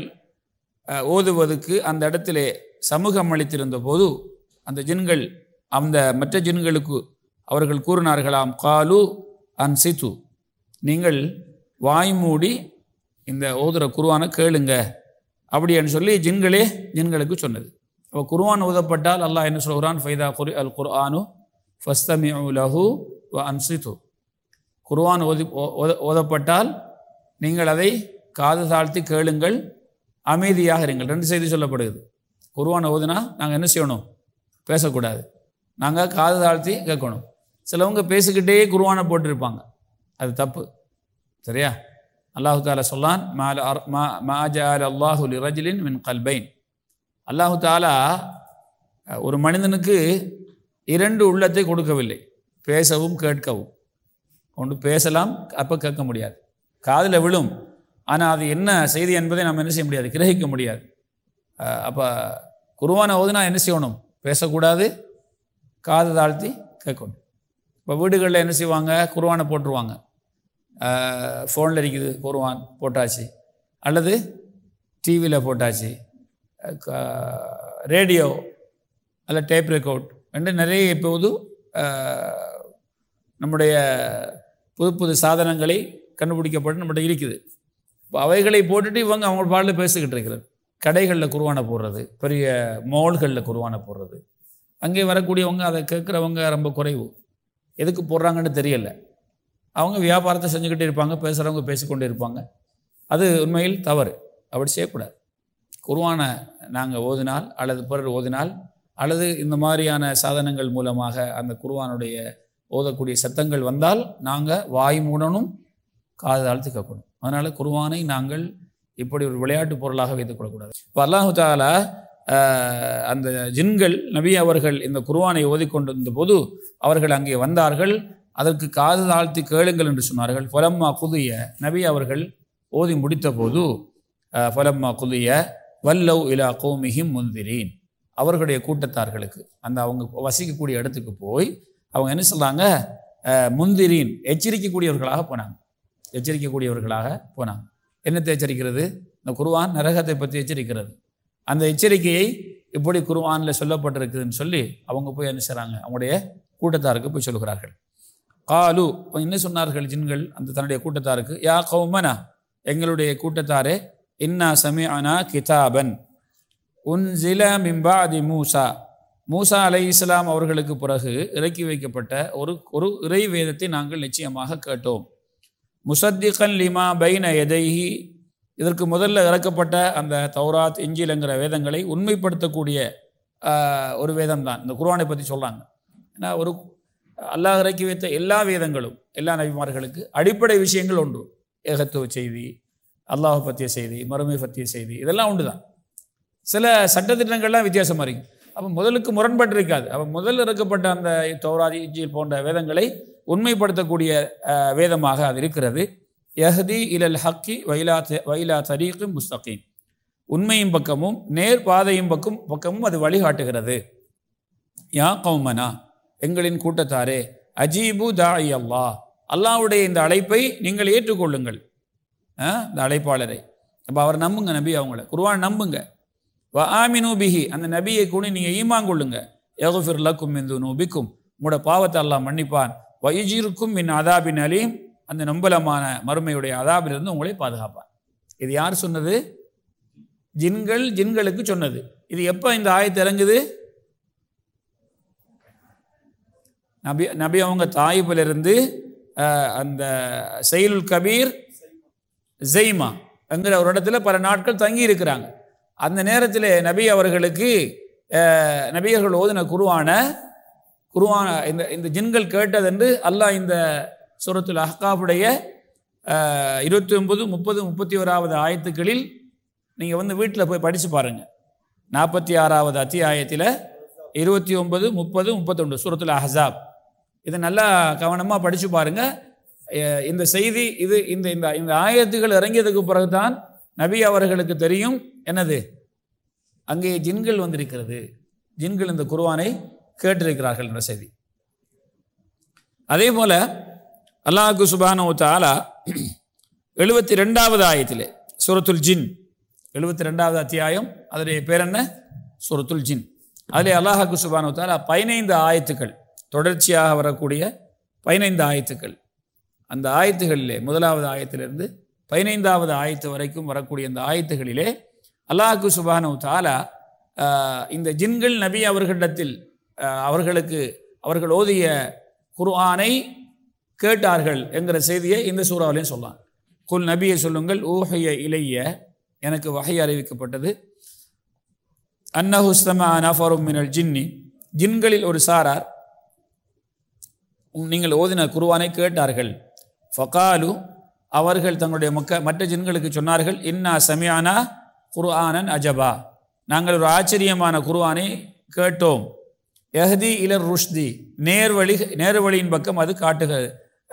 ஓதுவதற்கு அந்த இடத்திலே சமூகம் அளித்திருந்த போது அந்த ஜின்கள் அந்த மற்ற ஜின்களுக்கு அவர்கள் கூறினார்களாம், காலு அன்சித்து, நீங்கள் வாய் மூடி இந்த ஓதுற குர்ஆனை கேளுங்க அப்படின்னு சொல்லி ஜின்களே ஜின்களுக்கு சொன்னது. அப்போ குர்ஆன் ஓதப்பட்டால் அல்லாஹ் என்ன சொல்கிறான், ஃபைதா குரி அல் குர்ஆனு ஃபஸ்தமிஉ லஹு வ அன்சித்து, குர்ஆன் ஓதி ஓதப்பட்டால் நீங்கள் அதை காது தாழ்த்தி கேளுங்கள், அமைதியாக இருங்கள். ரெண்டு செய்தி சொல்லப்படுகிறது. குர்ஆன் ஓதுனா நாங்கள் என்ன செய்யணும், பேசக்கூடாது, நாங்கள் காது தாழ்த்தி கேட்கணும். சிலவங்க பேசிக்கிட்டே குர்ஆனை போட்டிருப்பாங்க, அது தப்பு. சரியா? அல்லாஹு தாலா சொல்லான், மா ஜஅல அல்லாஹு லிரஜுலின் மின் கல்பைன், அல்லாஹு தாலா ஒரு மனிதனுக்கு இரண்டு உள்ளத்தை கொடுக்கவில்லை, பேசவும் கேட்கவும். ஒன்று பேசலாம், அப்போ கேட்க முடியாது, காதில் விழும், ஆனால் அது என்ன செய்தி என்பதை நம்ம என்ன செய்ய முடியாது, கிரகிக்க முடியாது. அப்போ குர்ஆனை ஓதுனா என்ன செய்யணும், பேசக்கூடாது, காது தாழ்த்தி கேட்கணும். இப்போ வீடுகளில் என்ன செய்வாங்க, குர்ஆனை போட்டுருவாங்க, ஃபோனில் இருக்குது குர்ஆன் போட்டாச்சு, அல்லது டிவியில் போட்டாச்சு, ரேடியோ அல்ல டேப் ரெக்கார்ட் என்று நிறைய இப்போது நம்முடைய புது புது சாதனங்களை கண்டுபிடிக்கப்பட்டு நம்மகிட்ட இருக்குது. இப்போ அவைகளை போட்டுட்டு இவங்க அவங்க பாடலில் பேசிக்கிட்டு இருக்கிறது. கடைகளில் குர்ஆனை போடுறது, பெரிய மால்களில் குர்ஆனை போடுறது, அங்கே வரக்கூடியவங்க அதை கேட்குறவங்க ரொம்ப குறைவு. எதுக்கு போடுறாங்கன்னு தெரியல. அவங்க வியாபாரத்தை செஞ்சுக்கிட்டே இருப்பாங்க, பேசுகிறவங்க பேசிக்கொண்டே இருப்பாங்க. அது உண்மையில் தவறு, அப்படி செய்யக்கூடாது. குர்ஆனை நாங்கள் ஓதினால் அல்லது பிறர் ஓதினால் அல்லது இந்த மாதிரியான சாதனங்கள் மூலமாக அந்த குர்ஆனுடைய ஓதக்கூடிய சத்தங்கள் வந்தால் நாங்கள் வாய் மூடணும், காது தாழ்த்தி கேட்கணும். அதனால் குர்ஆனை நாங்கள் இப்படி ஒரு விளையாட்டு பொருளாக வைத்துக்கொள்ளக்கூடாது. இப்போ அல்லாஹு தஆலா அந்த ஜின்கள் நபி அவர்கள் இந்த குர்ஆனை ஓதிக்கொண்டிருந்த போது அவர்கள் அங்கே வந்தார்கள், அதற்கு காது தாழ்த்தி கேளுங்கள் என்று சொன்னார்கள். ஃபலம்மா குதிய, நபி அவர்கள் ஓதி முடித்த போது ஃபலம்மா குதிய வல்லவ் இலா கௌமிஹிம் முன்திரீன், அவர்களுடைய கூட்டத்தார்களுக்கு அந்த அவங்க வசிக்கக்கூடிய இடத்துக்கு போய் அவங்க என்ன சொல்கிறாங்க, முந்திரீன், எச்சரிக்கக்கூடியவர்களாக போனாங்க. எச்சரிக்கக்கூடியவர்களாக போனாங்க. என்னத்தை எச்சரிக்கிறது, இந்த குர்ஆன் நரகத்தை பற்றி எச்சரிக்கிறது. அந்த எச்சரிக்கையை இப்படி குர்ஆனில் சொல்லப்பட்டிருக்குதுன்னு சொல்லி அவங்க போய் என்ன செய்கிறாங்க, அவங்களுடைய கூட்டத்தாருக்கு போய் சொல்கிறார்கள். காலு, என்ன சொன்னார்கள் ஜின்கள் அந்த தன்னுடைய கூட்டத்தாருக்கு, யா கௌமனா, எங்களுடைய கூட்டத்தாரே, இன்னா சமிஅனா கிதாபன் உன்சில மின் பஅதி மூசா, மூசா அலைஹிஸ்ஸலாம் அவர்களுக்கு பிறகு இறக்கி வைக்கப்பட்ட ஒரு ஒரு இறை வேதத்தை நாங்கள் நிச்சயமாக கேட்டோம். முசத்திகன் லிமா பைன எதைஹி, இதற்கு முதல்ல இறக்கப்பட்ட அந்த தௌராத் இஞ்சில்ங்கிற வேதங்களை உண்மைப்படுத்தக்கூடிய ஒரு வேதம் தான் இந்த குர்ஆனை பற்றி சொல்கிறாங்க. ஏன்னா ஒரு அல்லாஹ் இறக்கி வைத்த எல்லா வேதங்களும் எல்லா நபிமார்களுக்கு அடிப்படை விஷயங்கள் உண்டு. ஏகத்துவ செய்தி, அல்லாஹ் பற்றிய செய்தி, மறுமை பற்றிய செய்தி, இதெல்லாம் உண்டு தான். சில சட்டத்திட்டங்கள்லாம் வித்தியாசமாக இருக்கும். அப்போ முதலுக்கு முரண்பட்டு இருக்காது. அப்போ முதல் இறக்கப்பட்ட அந்த தௌராத் இஞ்சில் போன்ற வேதங்களை உண்மைப்படுத்தக்கூடிய வேதமாக அது இருக்கிறது. யஹ்தி இலல் ஹக்கி வைலா வைலா தரீக்கு முஸ்தகீம், உண்மையும் பக்கமும் நேர் பாதையும் பக்கம் பக்கமும் அது வழிகாட்டுகிறது. யா கௌமனா, எங்களின் கூட்டத்தாரே, அஜீபு தாஇ அல்லாஹ், அல்லாஹ்வுடைய இந்த அழைப்பை நீங்கள் ஏற்றுக்கொள்ளுங்கள். இந்த அழைப்பாளரை அப்போ அவர் நம்புங்க, நபி அவங்கள குர்ஆன் நம்புங்க. வ ஆமினு பிஹி, அந்த நபியை கூட நீங்கள் ஈமான் கொள்ளுங்க. யக்ஃபிர் லக்கும் மின் துனூபிக்கும், உங்களோட பாவத்தை அல்லாஹ் மன்னிப்பான். வ யுஜிருக்கும் மின் அதாபின் அலீம், அந்த நம்பலமான மறுமையுடைய அதாபிலிருந்து உங்களை பாதுகாப்பான். இது யார் சொன்னது? ஜின்கள் ஜின்களுக்கு சொன்னது. இது எப்போ இந்த ஆயத்து இறங்குது? நபி நபி அவங்க தாயிபிலிருந்து அந்த சைலுல் கபீர் ஜெய்மா என்கிற ஒரு இடத்துல பல நாட்கள் தங்கி இருக்கிறாங்க. அந்த நேரத்தில் நபி அவர்களுக்கு நபியர்கள் ஓதின குர்ஆன குர்ஆன இந்த இந்த ஜின்கள் கேட்டதென்று அல்லாஹ் இந்த சூரத்துல் அஹ்காஃபுடைய இருபத்தி ஒன்பது முப்பது முப்பத்தி ஓராவது ஆயத்துக்களில் நீங்கள் வந்து வீட்டில் போய் படித்து பாருங்கள். நாற்பத்தி ஆறாவது அத்தியாயத்தில் இருபத்தி ஒன்பது முப்பது முப்பத்தொன்று சூரத்துல் அஹ்ஸாப், இதை நல்லா கவனமாக படித்து பாருங்கள். இந்த செய்தி இது இந்த இந்த இந்த ஆயத்துகள் இறங்கியதுக்கு பிறகுதான் நபி அவர்களுக்கு தெரியும் என்னது, அங்கே ஜின்கள் வந்திருக்கிறது, ஜின்கள் இந்த குர்ஆனை கேட்டிருக்கிறார்கள் என்ற செய்தி. அதே போல அல்லாஹ் சுப்ஹானஹு வ தஆலா எழுபத்தி ரெண்டாவது ஆயத்திலே சூரத்துல் ஜின், எழுபத்தி ரெண்டாவது அத்தியாயம், அதனுடைய பேர் என்ன? சூரத்துல் ஜின். அதிலே அல்லாஹ் சுப்ஹானஹு வ தஆலா பதினைந்து ஆயத்துக்கள் தொடர்ச்சியாக வரக்கூடிய பதினைந்து ஆயத்துக்கள், அந்த ஆயத்துகளிலே முதலாவது ஆயத்திலிருந்து பதினைந்தாவது ஆயத்து வரைக்கும் வரக்கூடிய அந்த ஆயத்துகளிலே அல்லாஹ் சுப்ஹானஹு வ தஆலா இந்த ஜின்கள் நபி அவர்களிடத்தில் அவர்களுக்கு அவர்கள் ஓதிய குர்ஆனை கேட்டார்கள் என்கிற செய்தியை இந்த சூறாவிலையும் சொல்லலாம். குல் நபியை சொல்லுங்கள், ஊஹிய இலைய, எனக்கு வஹி அறிவிக்கப்பட்டது, அன்னஹு ஸ்தமஅ நஃபரும் மினல் ஜின்னி, ஜின்களில் ஒரு சாரார் நீங்கள் ஓதின குர்ஆனை கேட்டார்கள். ஃபகாலு, அவர்கள் தங்களுடைய மக்க மற்ற ஜின்களுக்கு சொன்னார்கள், இன்னா சமிஅனா குர்ஆனன் அஜபா, நாங்கள் ஒரு ஆச்சரியமான குர்ஆனை கேட்டோம், யஹ்தி இலர் ருஷ்தி, நேர்வழி நேர்வழியின் பக்கம் அது காட்டுகிறது,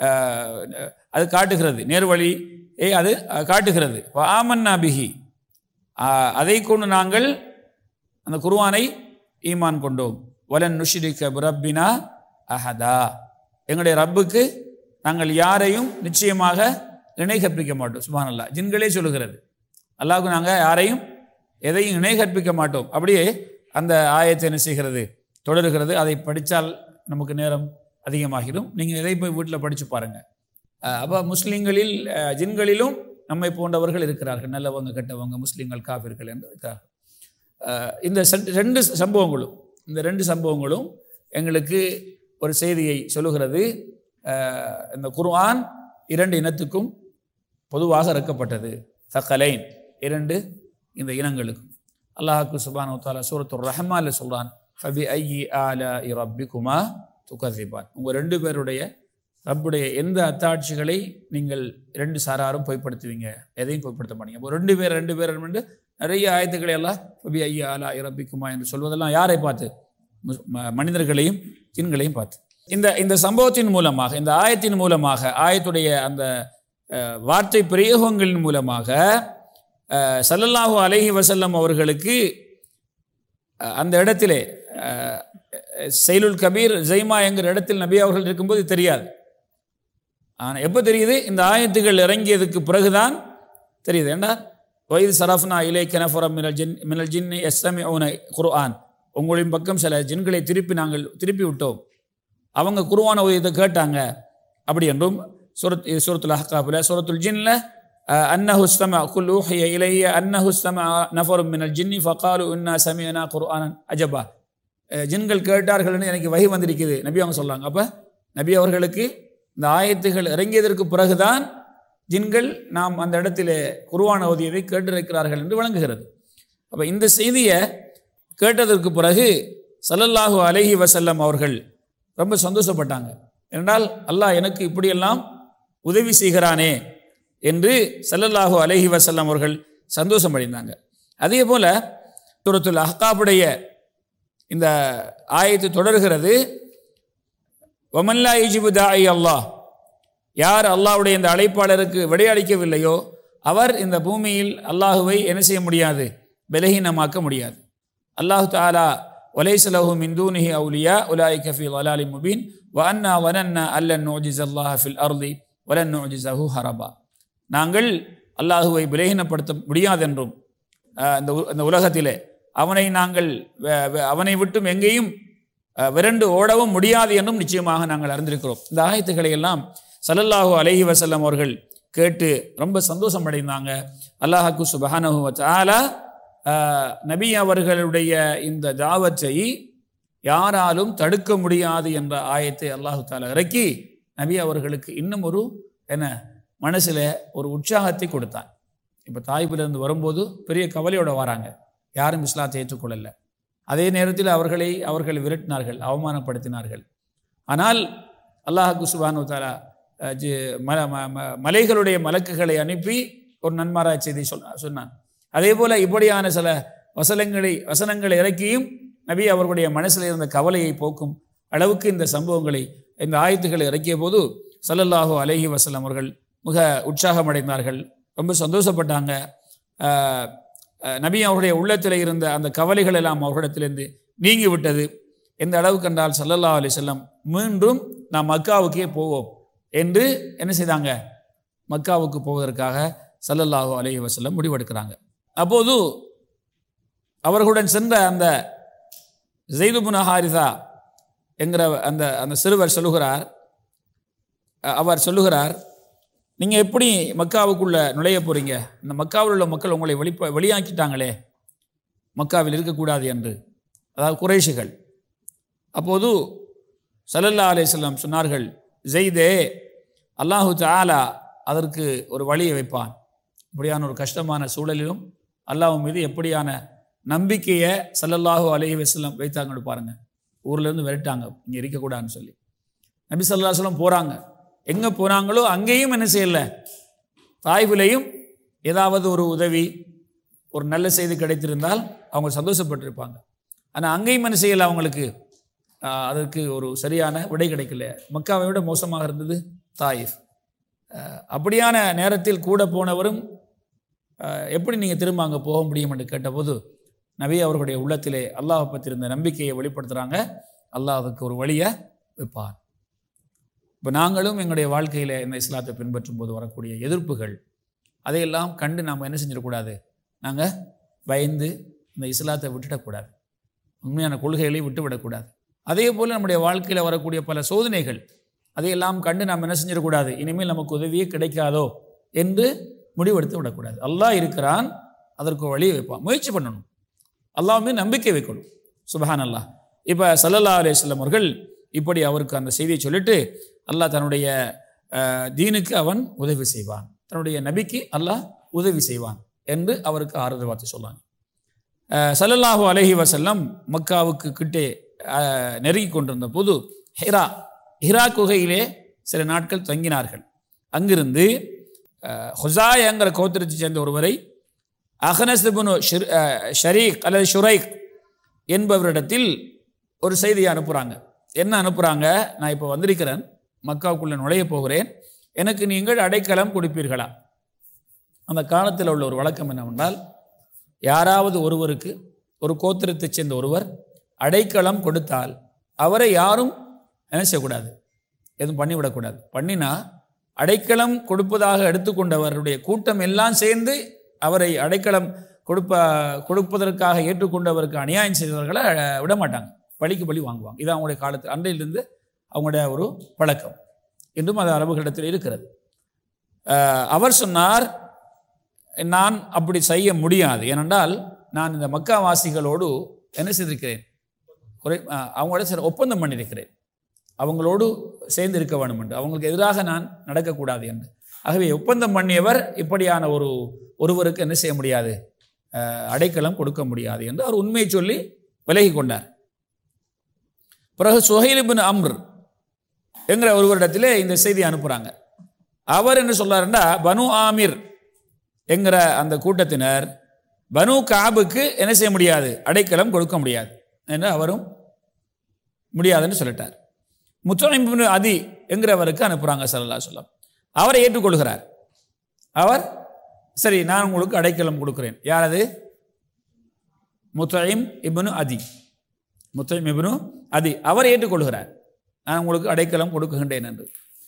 அது காட்டுகிறது நேர்வழி ஏ அது காட்டுகிறது. ஆமன்னா பிஹி, அதை கொண்டு நாங்கள் அந்த குர்ஆனை ஈமான் கொண்டோம். வலன் நுஷ்ரிக பிரப்பினா அஹதா, எங்களுடைய ரப்புக்கு நாங்கள் யாரையும் நிச்சயமாக இணை கற்பிக்க மாட்டோம். சுப்ஹானல்லாஹ், ஜின்களே சொல்லுகிறது, அல்லாஹ்வுக்கு நாங்கள் யாரையும் எதையும் இணை கற்பிக்க மாட்டோம். அப்படியே அந்த ஆயத்தை என்ன செய்கிறது, தொடர்கிறது. அதை படித்தால் நமக்கு நேரம் அதிகமாகிடும். நீங்கள் எதை போய் வீட்டில் படித்து பாருங்கள். அப்போ முஸ்லீம்களில் ஜின்களிலும் நம்மை போன்றவர்கள் இருக்கிறார்கள், நல்லவங்க கெட்டவங்க, முஸ்லீம்கள் காஃபிர்கள் என்று இருக்கிறார்கள். இந்த ரெண்டு சம்பவங்களும் இந்த ரெண்டு சம்பவங்களும் எங்களுக்கு ஒரு செய்தியை சொல்லுகிறது. இந்த குர்ஆன் இரண்டு இனத்துக்கும் பொதுவாக இறக்கப்பட்டது, தக்கலைன், இரண்டு இந்த இனங்களுக்கும். அல்லாஹ் சுப்ஹானஹு வ தஆலா சூரத்துர் ரஹ்மான்ல சொல்றான், ஃபபி ஐயி ஆலாஇ ரப்பிக்குமா துகஸிபான், உங்கள் ரெண்டு பேருடைய ரப்புடைய எந்த அத்தாட்சிகளை நீங்கள் ரெண்டு சாராரும் பொய்ப்படுத்துவீங்க, எதையும் பொய்ப்படுத்த மாட்டீங்க. இப்போ ரெண்டு பேர் ரெண்டு பேர் என்று நிறைய ஆயத்துக்களை எல்லாம் ஃபபி ஐயி ஆலாஇ ரப்பிக்குமா என்று சொல்வதெல்லாம் யாரை பார்த்து? மனிதர்களையும் ஜின்களையும் பார்த்து. இந்த இந்த சம்பவத்தின் மூலமாக, இந்த ஆயத்தின் மூலமாக, ஆயத்துடைய அந்த வார்த்தை பிரயோகங்களின் மூலமாக ஸல்லல்லாஹு அலைஹி வஸல்லம் அவர்களுக்கு அந்த இடத்திலே சைலுல் கபீர் ஜெய்மா என்கிற இடத்தில் நபி அவர்கள் இருக்கும்போது தெரியாது. ஆனால் எப்போ தெரியுது? இந்த ஆயத்துகள் இறங்கியதுக்கு பிறகுதான் தெரியுது. ஏண்டா வயது சரஃப்னா இலைக்க நஃபரம் மினல் ஜின் மினல் ஜின் யஸ்தமிஊன குர்ஆன், உங்களின் பக்கம் சில ஜின்களை திருப்பி நாங்கள் திருப்பி விட்டோம், அவங்க குர்ஆனை இதை கேட்டாங்க அப்படி என்றும் சூரத் சூரத்துல் அஹ்காஃபில் சூரத்துல் ஜின்ல அன்னஹு ஸ்தமஅ குல் ஊஹிய இலைய அன்னஹு ஸ்தமஅ நஃபரும் மினல் ஜின்னி ஃபகாலு இன்னா சமிஅனா குர்ஆனன் அஜபா, ஜின்கள் கேட்டார்கள்னு எனக்கு வஹி வந்திருக்குது நபி அவங்க சொல்கிறாங்க. அப்போ நபி அவர்களுக்கு இந்த ஆயத்துகள் இறங்கியதற்கு பிறகுதான் ஜின்கள் நாம் அந்த இடத்திலே குர்ஆன் ஓதியதை கேட்டிருக்கிறார்கள் என்று விளங்குகிறது. அப்போ இந்த செய்தியை கேட்டதற்கு பிறகு ஸல்லல்லாஹு அலைஹி வஸல்லம் அவர்கள் ரொம்ப சந்தோஷப்பட்டாங்க. என்றால் அல்லாஹ் எனக்கு இப்படியெல்லாம் உதவி செய்கிறானே என்று ஸல்லல்லாஹு அலைஹி வஸல்லம் அவர்கள் சந்தோஷம் அடைந்தாங்க. அதே போல சூரத்துல் அஹ்காஃபுடைய இந்த ஆயத்து தொடர்கிறது, வமன் லா யுஜிபு தாஇ அல்லாஹ், யார் அல்லாஹ்வுடைய இந்த அழைப்பாளருக்கு விடையளிக்கவில்லையோ அவர் இந்த பூமியில் அல்லாஹுவை என்ன செய்ய முடியாது, பலகீனமாக்க முடியாது. அல்லாஹ் தஆலா வலைஸ லஹு மின் தூனிஹி அவுலியா உலாயிக ஃபீ ضلالٍ முபீன் வ அன்னா வனன்னா அல்லன் நுஜிஸல்லாஹ ஃபில் அர்தி வலன் நுஜிஸஹு ஹரபா, நாங்கள் அல்லாஹுவை பலகீனப்படுத்த முடியாதென்றும் இந்த உலகத்திலே அவனை நாங்கள் அவனை விட்டும் எங்கேயும் விரண்டு ஓடவும் முடியாது என்றும் நிச்சயமாக நாங்கள் அறிந்திருக்கிறோம். இந்த ஆயத்துக்களை எல்லாம் ஸல்லல்லாஹு அலைஹி வஸல்லம் அவர்கள் கேட்டு ரொம்ப சந்தோஷம் அடைந்தாங்க. அல்லாஹ் சுப்ஹானஹு வ தஆலா நபி அவர்களுடைய இந்த தாவத்தை யாராலும் தடுக்க முடியாது என்ற ஆயத்தை அல்லாஹு தாலா இறக்கி நபி அவர்களுக்கு இன்னும் ஒரு என்ன மனசில் ஒரு உற்சாகத்தை கொடுத்தான். இப்போ தாய்பிலிருந்து வரும்போது பெரிய கவலையோடு வராங்க, யாரும் இஸ்லாத்தை ஏற்றுக்கொள்ளலை. அதே நேரத்தில் அவர்களை அவர்கள் விரட்டினார்கள், அவமானப்படுத்தினார்கள். ஆனால் அல்லாஹ் சுப்ஹானஹு வ தஆலா மலைகளுடைய மலக்குகளை அனுப்பி ஒரு நன்மாராய் செய்தி சொன்ன சொன்னான் அதே போல இப்படியான சில வசனங்களை வசனங்களை இறக்கியும் நபி அவர்களுடைய மனசில் இருந்த கவலையை போக்கும் அளவுக்கு இந்த சம்பவங்களை இந்த ஆயத்துக்களை இறக்கிய போது ஸல்லல்லாஹு அலைஹி வஸல்லம் அவர்கள் மிக உற்சாகமடைந்தார்கள், ரொம்ப சந்தோஷப்பட்டாங்க. நபி அவருடைய உள்ளத்தில் இருந்த அந்த கவலைகள் எல்லாம் அவர்களிடத்திலிருந்து நீங்கி விட்டது. எந்த அளவுக்கு என்றால் ஸல்லல்லாஹு அலைஹி வஸல்லம் மீண்டும் நாம் மக்காவுக்கே போவோம் என்று என்ன செய்தாங்க, மக்காவுக்கு போவதற்காக ஸல்லல்லாஹு அலைஹி வஸல்லம் முடிவெடுக்கிறாங்க. அப்போது அவர்களுடன் சென்ற அந்த ஸைத் இப்னு ஹாரிஸா என்கிற அந்த அந்த சிறுவர் சொல்லுகிறார் அவர் சொல்லுகிறார் நீங்கள் எப்படி மக்காவுக்குள்ளே நுழைய போகிறீங்க, இந்த மக்காவில் உள்ள மக்கள் உங்களை வெளி வெளியாக்கிட்டாங்களே மக்காவில் இருக்கக்கூடாது என்று, அதாவது குறைஷிகள். அப்போது ஸல்லல்லாஹு அலைஹி வஸல்லம் சொன்னார்கள், ஸைதே அல்லாஹு தஆலா அதற்கு ஒரு வழியை வைப்பான். இப்படியான ஒரு கஷ்டமான சூழலிலும் அல்லாஹ் மீது எப்படியான நம்பிக்கையை ஸல்லல்லாஹு அலைஹி வஸல்லம் வைத்தாங்கன்னு பாருங்கள். ஊர்லேருந்து விரட்டாங்க இங்கே இருக்கக்கூடாதுன்னு சொல்லி. நபி ஸல்லல்லாஹு அலைஹி வஸல்லம் போகிறாங்க, எங்கே போனாங்களோ அங்கேயும் என்ன செய்யலை, தாய்ஃபிலையும் ஏதாவது ஒரு உதவி ஒரு நல்ல செய்தி கிடைத்திருந்தால் அவங்க சந்தோஷப்பட்டிருப்பாங்க. ஆனால் அங்கேயும் என்ன செய்யலை, அவங்களுக்கு அதற்கு ஒரு சரியான விடை கிடைக்கல. மக்காவை விட மோசமாக இருந்தது தாயிஃப். அப்படியான நேரத்தில் கூட போனவரும் எப்படி நீங்கள் திரும்ப அங்கே போக முடியும் என்று கேட்டபோது நபி அவர்களுடைய உள்ளத்திலே அல்லாஹ் பற்றி இருந்த நம்பிக்கையை வெளிப்படுத்துகிறாங்க. அல்லாஹ் அதுக்கு ஒரு வழியை வைப்பார். இப்போ நாங்களும் எங்களுடைய வாழ்க்கையில் இந்த இஸ்லாத்தை பின்பற்றும் போது வரக்கூடிய எதிர்ப்புகள் அதையெல்லாம் கண்டு நாம் என்ன செஞ்சிடக்கூடாது, நாங்கள் பயந்து இந்த இஸ்லாத்தை விட்டுடக்கூடாது, உண்மையான கொள்கைகளை விட்டுவிடக்கூடாது. அதே போல் நம்முடைய வாழ்க்கையில் வரக்கூடிய பல சோதனைகள் அதையெல்லாம் கண்டு நாம் என்ன செஞ்சிடக்கூடாது, இனிமேல் நமக்கு உதவியே கிடைக்காதோ என்று முடிவெடுத்து விடக்கூடாது. அல்லாஹ் இருக்கிறான், அதற்கு வழியை வைப்பான், முயற்சி பண்ணணும், அல்லாஹ் மீது நம்பிக்கை வைக்கணும். சுப்ஹான் அல்லாஹ். இப்போ ஸல்லல்லாஹு அலைஹி வஸல்லம் அவர்கள் இப்படி அவருக்கு அந்த செய்தியை சொல்லிட்டு அல்லாஹ் தன்னுடைய தீனுக்கு அவன் உதவி செய்வான், தன்னுடைய நபிக்கு அல்லாஹ் உதவி செய்வான் என்று அவருக்கு ஆறுதல் வார்த்தை சொன்னாங்க. ஸல்லல்லாஹு அலைஹி வஸல்லம் மக்காவுக்கு கிட்டே நெருங்கி கொண்டிருந்த போது ஹிரா ஹிரா குகையிலே சில நாட்கள் தங்கினார்கள். அங்கிருந்து ஹுசாயங்கிற கோத்திரத்தை சேர்ந்த ஒருவரை அஹ்னஸ் இப்னு ஷரீக் அல்லது ஷுரைக் என்பவரிடத்தில் ஒரு செய்தியை அனுப்புகிறாங்க. என்ன அனுப்புகிறாங்க, நான் இப்போ வந்திருக்கிறேன், மக்காவுக்குள்ளே நுழைய போகிறேன், எனக்கு நீங்கள் அடைக்கலம் கொடுப்பீர்களா? அந்த காலத்தில் உள்ள ஒரு வழக்கம் என்னவென்றால், யாராவது ஒருவருக்கு ஒரு கோத்திரத்தைச் சேர்ந்த ஒருவர் அடைக்கலம் கொடுத்தால் அவரை யாரும் என்ன செய்யக்கூடாது, எதுவும் பண்ணிவிடக்கூடாது. பண்ணினா அடைக்கலம் கொடுப்பதாக எடுத்துக்கொண்டவருடைய கூட்டம் எல்லாம் சேர்ந்து அவரை அடைக்கலம் கொடுப்ப கொடுப்பதற்காக ஏற்றுக்கொண்டவருக்கு அநியாயம் செய்தவர்களை விடமாட்டாங்க, பழிக்கு பழி வாங்குவாங்க. இது அவங்களுடைய காலத்தில் அன்றையிலிருந்து அவங்களுடைய ஒரு பழக்கம், இன்றும் அது அரபுகளிடத்தில் இருக்கிறது. அவர் சொன்னார், நான் அப்படி செய்ய முடியாது, ஏனென்றால் நான் இந்த மக்காவாசிகளோடு என்ன செய்திருக்கிறேன், குறை அவங்களோட சில ஒப்பந்தம் பண்ணியிருக்கிறேன், அவங்களோடு சேர்ந்து இருக்க வேண்டும் என்று, அவங்களுக்கு எதிராக நான் நடக்கக்கூடாது என்று. ஆகவே ஒப்பந்தம் பண்ணியவர் இப்படியான ஒரு ஒருவருக்கு என்ன செய்ய முடியாது, அடைக்கலம் கொடுக்க முடியாது என்று அவர் உண்மையை சொல்லி விலகி கொண்டார். பிறகு சுஹைல் இப்னு அம்ர் என்கிற ஒருவரிடத்திலே இந்த செய்தி அனுப்புகிறாங்க. அவர் என்ன சொல்றாருன்னா, பனு ஆமிர் என்கிற அந்த கூட்டத்தினர் பனு காபுக்கு என்ன செய்ய முடியாது, அடைக்கலம் கொடுக்க முடியாது என்று அவரும் முடியாதுன்னு சொல்லிட்டார். முத்தஇம் இப்னு அதி என்கிறவருக்கு அனுப்புகிறாங்க ஸல்லல்லாஹு அலைஹி வஸல்லம். அவரை ஏற்றுக்கொள்கிறார். அவர் சரி, நான் உங்களுக்கு அடைக்கலம் கொடுக்கிறேன். யார் அது? முத்தஇம் இப்னு அதி. முத்தஇம் இப்னு அதி அவர் ஏற்றுக்கொள்கிறார், நான் உங்களுக்கு அடைக்கலம் கொடுக்குகின்றேன் என்று.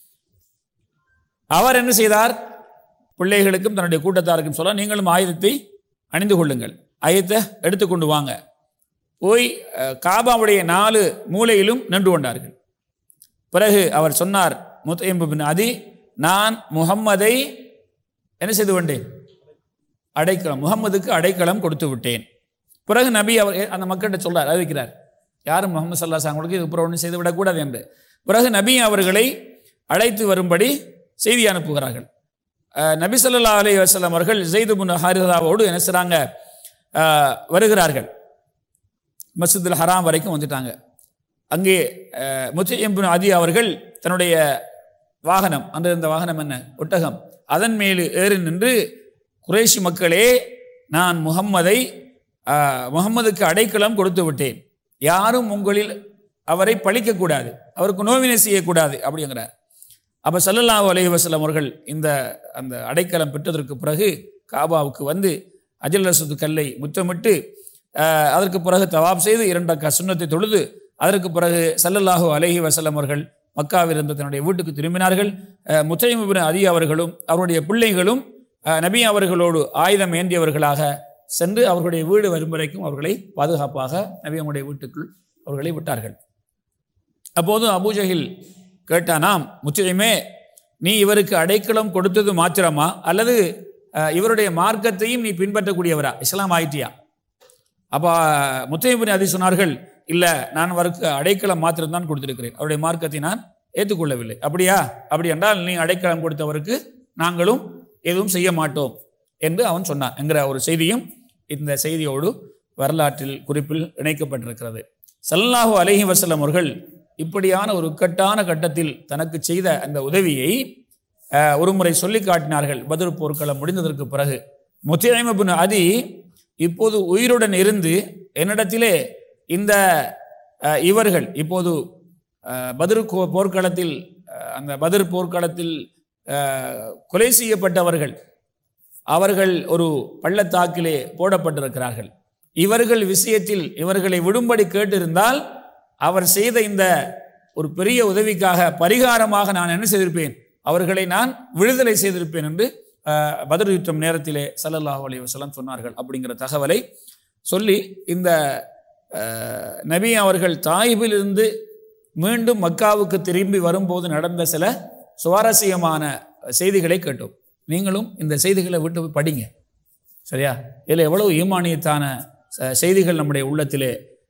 அவர் என்ன செய்தார், பிள்ளைகளுக்கும் தன்னுடைய கூட்டத்தாருக்கும் சொல்ல, நீங்களும் ஆயுதத்தை அணிந்து கொள்ளுங்கள், ஆயுதத்தை எடுத்துக்கொண்டு வாங்க. போய் காபாவுடைய நாலு மூலையிலும் நின்று கொண்டார்கள். பிறகு அவர் சொன்னார், முத்தஇம் இப்னு அதி, நான் முஹம்மதை என்ன செய்து கொண்டேன், அடைக்கலம், முகம்மதுக்கு அடைக்கலம் கொடுத்து விட்டேன். பிறகு நபி அவர் அந்த மக்கள்கிட்ட சொல்றார், அறிவிக்கிறார், யாரும் முகமது ஸல்லல்லாஹு அலைஹி வஸல்லம் இது புறம் ஒன்றும் செய்து விடக்கூடாது என்று. பிறகு நபி அவர்களை அழைத்து வரும்படி செய்தி அனுப்புகிறார்கள். நபி ஸல்லல்லாஹு அலைஹி வஸல்லம் அவர்கள் ஸைத் இப்னு ஹாரிஸாவோடு என்ன செய்றாங்க, வருகிறார்கள். மஸ்ஜிதுல் ஹராம் வரைக்கும் வந்துட்டாங்க. அங்கே முத்தைம் இப்னு அதி அவர்கள் தன்னுடைய வாகனம், அந்த இந்த வாகனம் என்ன, ஒட்டகம், அதன் மேல் ஏறி நின்று, குறைஷி மக்களே, நான் முகம்மதை முகம்மதுக்கு அடைக்கலம் கொடுத்து விட்டேன், யாரும் உங்களில் அவரை பழிக்கக்கூடாது, அவருக்கு நோவினை செய்யக்கூடாது அப்படிங்கிறார். அப்போ ஸல்லல்லாஹு அலைஹி வஸல்லம் அவர்கள் இந்த அந்த அடைக்கலம் பெற்றதற்கு பிறகு காபாவுக்கு வந்து அஜல் அஸ்வத் கல்லை முத்தமிட்டு அதற்கு பிறகு தவாப் செய்து இரண்டு ரக்காத் சுன்னத்தை தொழுது அதற்கு பிறகு ஸல்லல்லாஹு அலைஹி வஸல்லம் அவர்கள் மக்காவில் இருந்த தன்னுடைய வீட்டுக்கு திரும்பினார்கள். முத்தைம் இப்னு அதி அவர்களும் அவருடைய பிள்ளைகளும் நபி அவர்களோடு ஆயுதம் ஏந்தியவர்களாக சென்று அவர்களுடைய வீடு வரும் வரைக்கும் அவர்களை பாதுகாப்பாக நபி அவருடைய வீட்டுக்குள் அவர்களை விட்டார்கள். அப்போது அபூஜஹில் கேட்டானாம், முத்தைமே, நீ இவருக்கு அடைக்கலம் கொடுத்தது மாத்திரமா அல்லது இவருடைய மார்க்கத்தையும் நீ பின்பற்றக்கூடியவரா, இஸ்லாம் ஆயிட்டியா? அப்போ முத்தைம் இப்னு அதி சொன்னார்கள், இல்லை, நான் அவருக்கு அடைக்கலம் மாத்திரம்தான் கொடுத்திருக்கிறேன், அவருடைய மார்க்கத்தை நான் ஏற்றுக்கொள்ளவில்லை. அப்படியா? அப்படி என்றால் நீ அடைக்கலம் கொடுத்தவருக்கு நாங்களும் எதுவும் செய்ய மாட்டோம் என்று அவன் சொன்னான் என்கிற ஒரு செய்தியும் இந்த செய்தியோடு வரலாற்றில் குறிப்பில் இணைக்கப்பட்டிருக்கிறது. ஸல்லல்லாஹு அலைஹி வஸல்லம் அவர்கள் இப்படியான ஒரு இக்கட்டான கட்டத்தில் தனக்கு செய்த அந்த உதவியை ஒரு முறை சொல்லி காட்டினார்கள். பத்ர் போர்க்களம் முடிந்ததற்கு பிறகு முத்தைம் இப்னு அதி இப்போது உயிருடன் இருந்து என்னிடத்திலே இந்த இவர்கள் இப்போது பத்ர் போர்க்களத்தில் அந்த பத்ர் போர்க்களத்தில் கொலை செய்யப்பட்டவர்கள் அவர்கள் ஒரு பள்ளத்தாக்கிலே போடப்பட்டிருக்கிறார்கள், இவர்கள் விஷயத்தில் இவர்களை விடும்படி கேட்டிருந்தால் அவர் செய்த இந்த ஒரு பெரிய உதவிக்காக பரிகாரமாக நான் என்ன செய்திருப்பேன், அவர்களை நான் விடுதலை செய்திருப்பேன் என்று பத்ர் யுத்தம் நேரத்திலே ஸல்லல்லாஹு அலைஹி வஸல்லம் சொன்னார்கள். அப்படிங்கிற தகவலை சொல்லி இந்த நபி அவர்கள் தாயிபிலிருந்து மீண்டும் மக்காவுக்கு திரும்பி வரும்போது நடந்த சில சுவாரஸ்யமான செய்திகளை கேட்டோம். நீங்களும் இந்த செய்திகளை விட்டு போய் படிங்க, சரியா? இதில் எவ்வளவு ஈமானியத்தான செய்திகள் நம்முடைய உள்ளத்திலே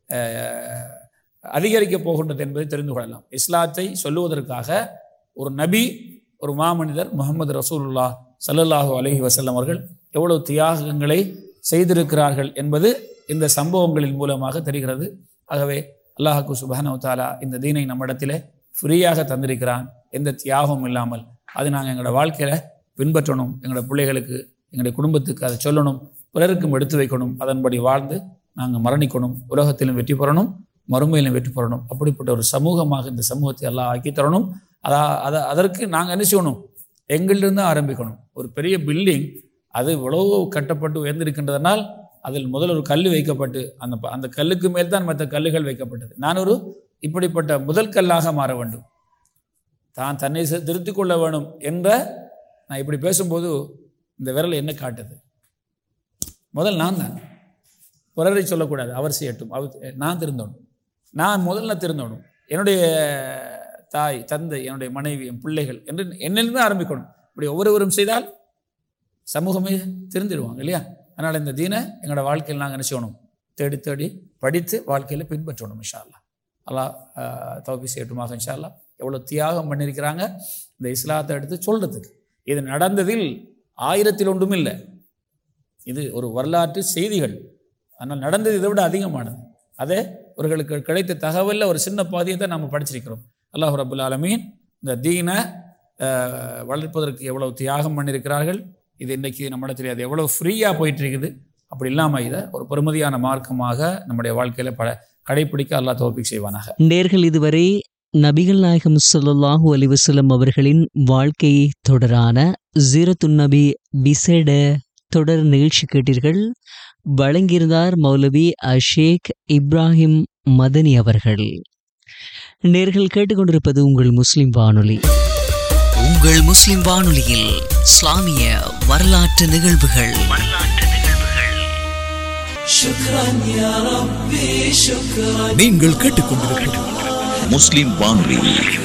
அதிகரிக்கப் போகின்றது என்பதை தெரிந்து கொள்ளலாம். இஸ்லாத்தை சொல்லுவதற்காக ஒரு நபி, ஒரு மாமனிதர் முஹம்மது ரசூலுல்லாஹ் ஸல்லல்லாஹு அலைஹி வஸல்லம் அவர்கள் எவ்வளவு தியாகங்களை செய்திருக்கிறார்கள் என்பது இந்த சம்பவங்களின் மூலமாக தெரிகிறது. ஆகவே அல்லாஹ்வுக்கு சுப்ஹானஹு வ தஆலா இந்த தீனை நம்மிடத்திலே ஃப்ரீயாக தந்திருக்கிறான், எந்த தியாகமும் இல்லாமல். அது நாங்கள் எங்களோட வாழ்க்கையில் பின்பற்றணும், எங்களோட பிள்ளைகளுக்கு, எங்களுடைய குடும்பத்துக்கு அதை சொல்லணும், பிறருக்கும் எடுத்து வைக்கணும், அதன்படி வாழ்ந்து நாங்கள் மரணிக்கணும், உலகத்திலும் வெற்றி பெறணும், மறுமையிலும் வெற்றி பெறணும். அப்படிப்பட்ட ஒரு சமூகமாக இந்த சமூகத்தை எல்லாம் ஆக்கி தரணும். அதா அதை அதற்கு நாங்கள் என்ன செய்யணும், எங்களிலிருந்து ஆரம்பிக்கணும். ஒரு பெரிய பில்டிங் அது இவ்வளவு கட்டப்பட்டு உயர்ந்திருக்கின்றதனால் அதில் முதல் ஒரு கல் வைக்கப்பட்டு அந்த அந்த கல்லுக்கு மேல் தான் மற்ற கல்லுகள் வைக்கப்பட்டது. நான் ஒரு இப்படிப்பட்ட முதல் கல்லாக மாற வேண்டும், தான் தன்னை திருத்திக் கொள்ள வேணும் என்ற, நான் இப்படி பேசும்போது இந்த விரல் என்ன காட்டுது, முதல் நான் தான், பிறரை சொல்லக்கூடாது, அவர் செய்யட்டும், அவர் நான் திருந்தணும், நான் முதல்ல திருந்தணும், என்னுடைய தாய் தந்தை என்னுடைய மனைவி என் பிள்ளைகள் என்று என்னிலிருந்து ஆரம்பிக்கணும். இப்படி ஒவ்வொருவரும் செய்தால் சமூகமே திருந்திடுவாங்க இல்லையா? அதனால் இந்த தீனை எங்களோட வாழ்க்கையில் நாங்கள் என்ன செய்யணும், தேடி தேடி படித்து வாழ்க்கையில் பின்பற்றணும். இன்ஷா அல்லாஹ் அல்லாஹ் தௌஃபீக் செய்யட்டுமாக. இன்ஷா அல்லாஹ் எவ்வளோ தியாகம் பண்ணியிருக்கிறாங்க இந்த இஸ்லாத்தை எடுத்து சொல்கிறதுக்கு. இது நடந்ததில் ஆயிரத்தில் ஒன்றும் இல்லை, இது ஒரு வரலாற்று செய்திகள். ஆனால் நடந்தது இதை விட அதிகமானது. அதே அவர்களுக்கு கிடைத்த தகவலில் ஒரு சின்ன பாதியை தான் நாம் படிச்சிருக்கிறோம். அல்லாஹ் ரப்புல் ஆலமீன் இந்த தீனை வளர்ப்பதற்கு எவ்வளவு தியாகம் பண்ணியிருக்கிறார்கள். இது இன்றைக்கி நம்மள தெரியாது எவ்வளோ ஃப்ரீயாக போயிட்டு இருக்குது. அப்படி இல்லாமல் இதை ஒரு பெருமதியான மார்க்கமாக நம்முடைய வாழ்க்கையில் பல கடைப்பிடிக்க அல்லாஹ் தௌஃபீக் செய்வானாக. நேர்கள் இதுவரை நபிகள் நாயகம் ஸல்லல்லாஹு அலைஹி வஸல்லம் அவர்களின் வாழ்க்கை தொடரான ஸீரத்துன் நபி விசேட தொடர் நிகழ்ச்சி கேட்டீர்கள். வழங்கியிருந்தார் மௌலவி அஷேக் இப்ராஹிம் மதனி அவர்கள். நேர்கள் கேட்டுக்கொண்டிருப்பது உங்கள் முஸ்லிம் வானொலி. உங்கள் முஸ்லிம் வானொலியில் இஸ்லாமிய வரலாற்று நிகழ்வுகள். நீங்கள் கேட்டுக்கொண்டிருப்பது முஸ்லிம் வானொலி.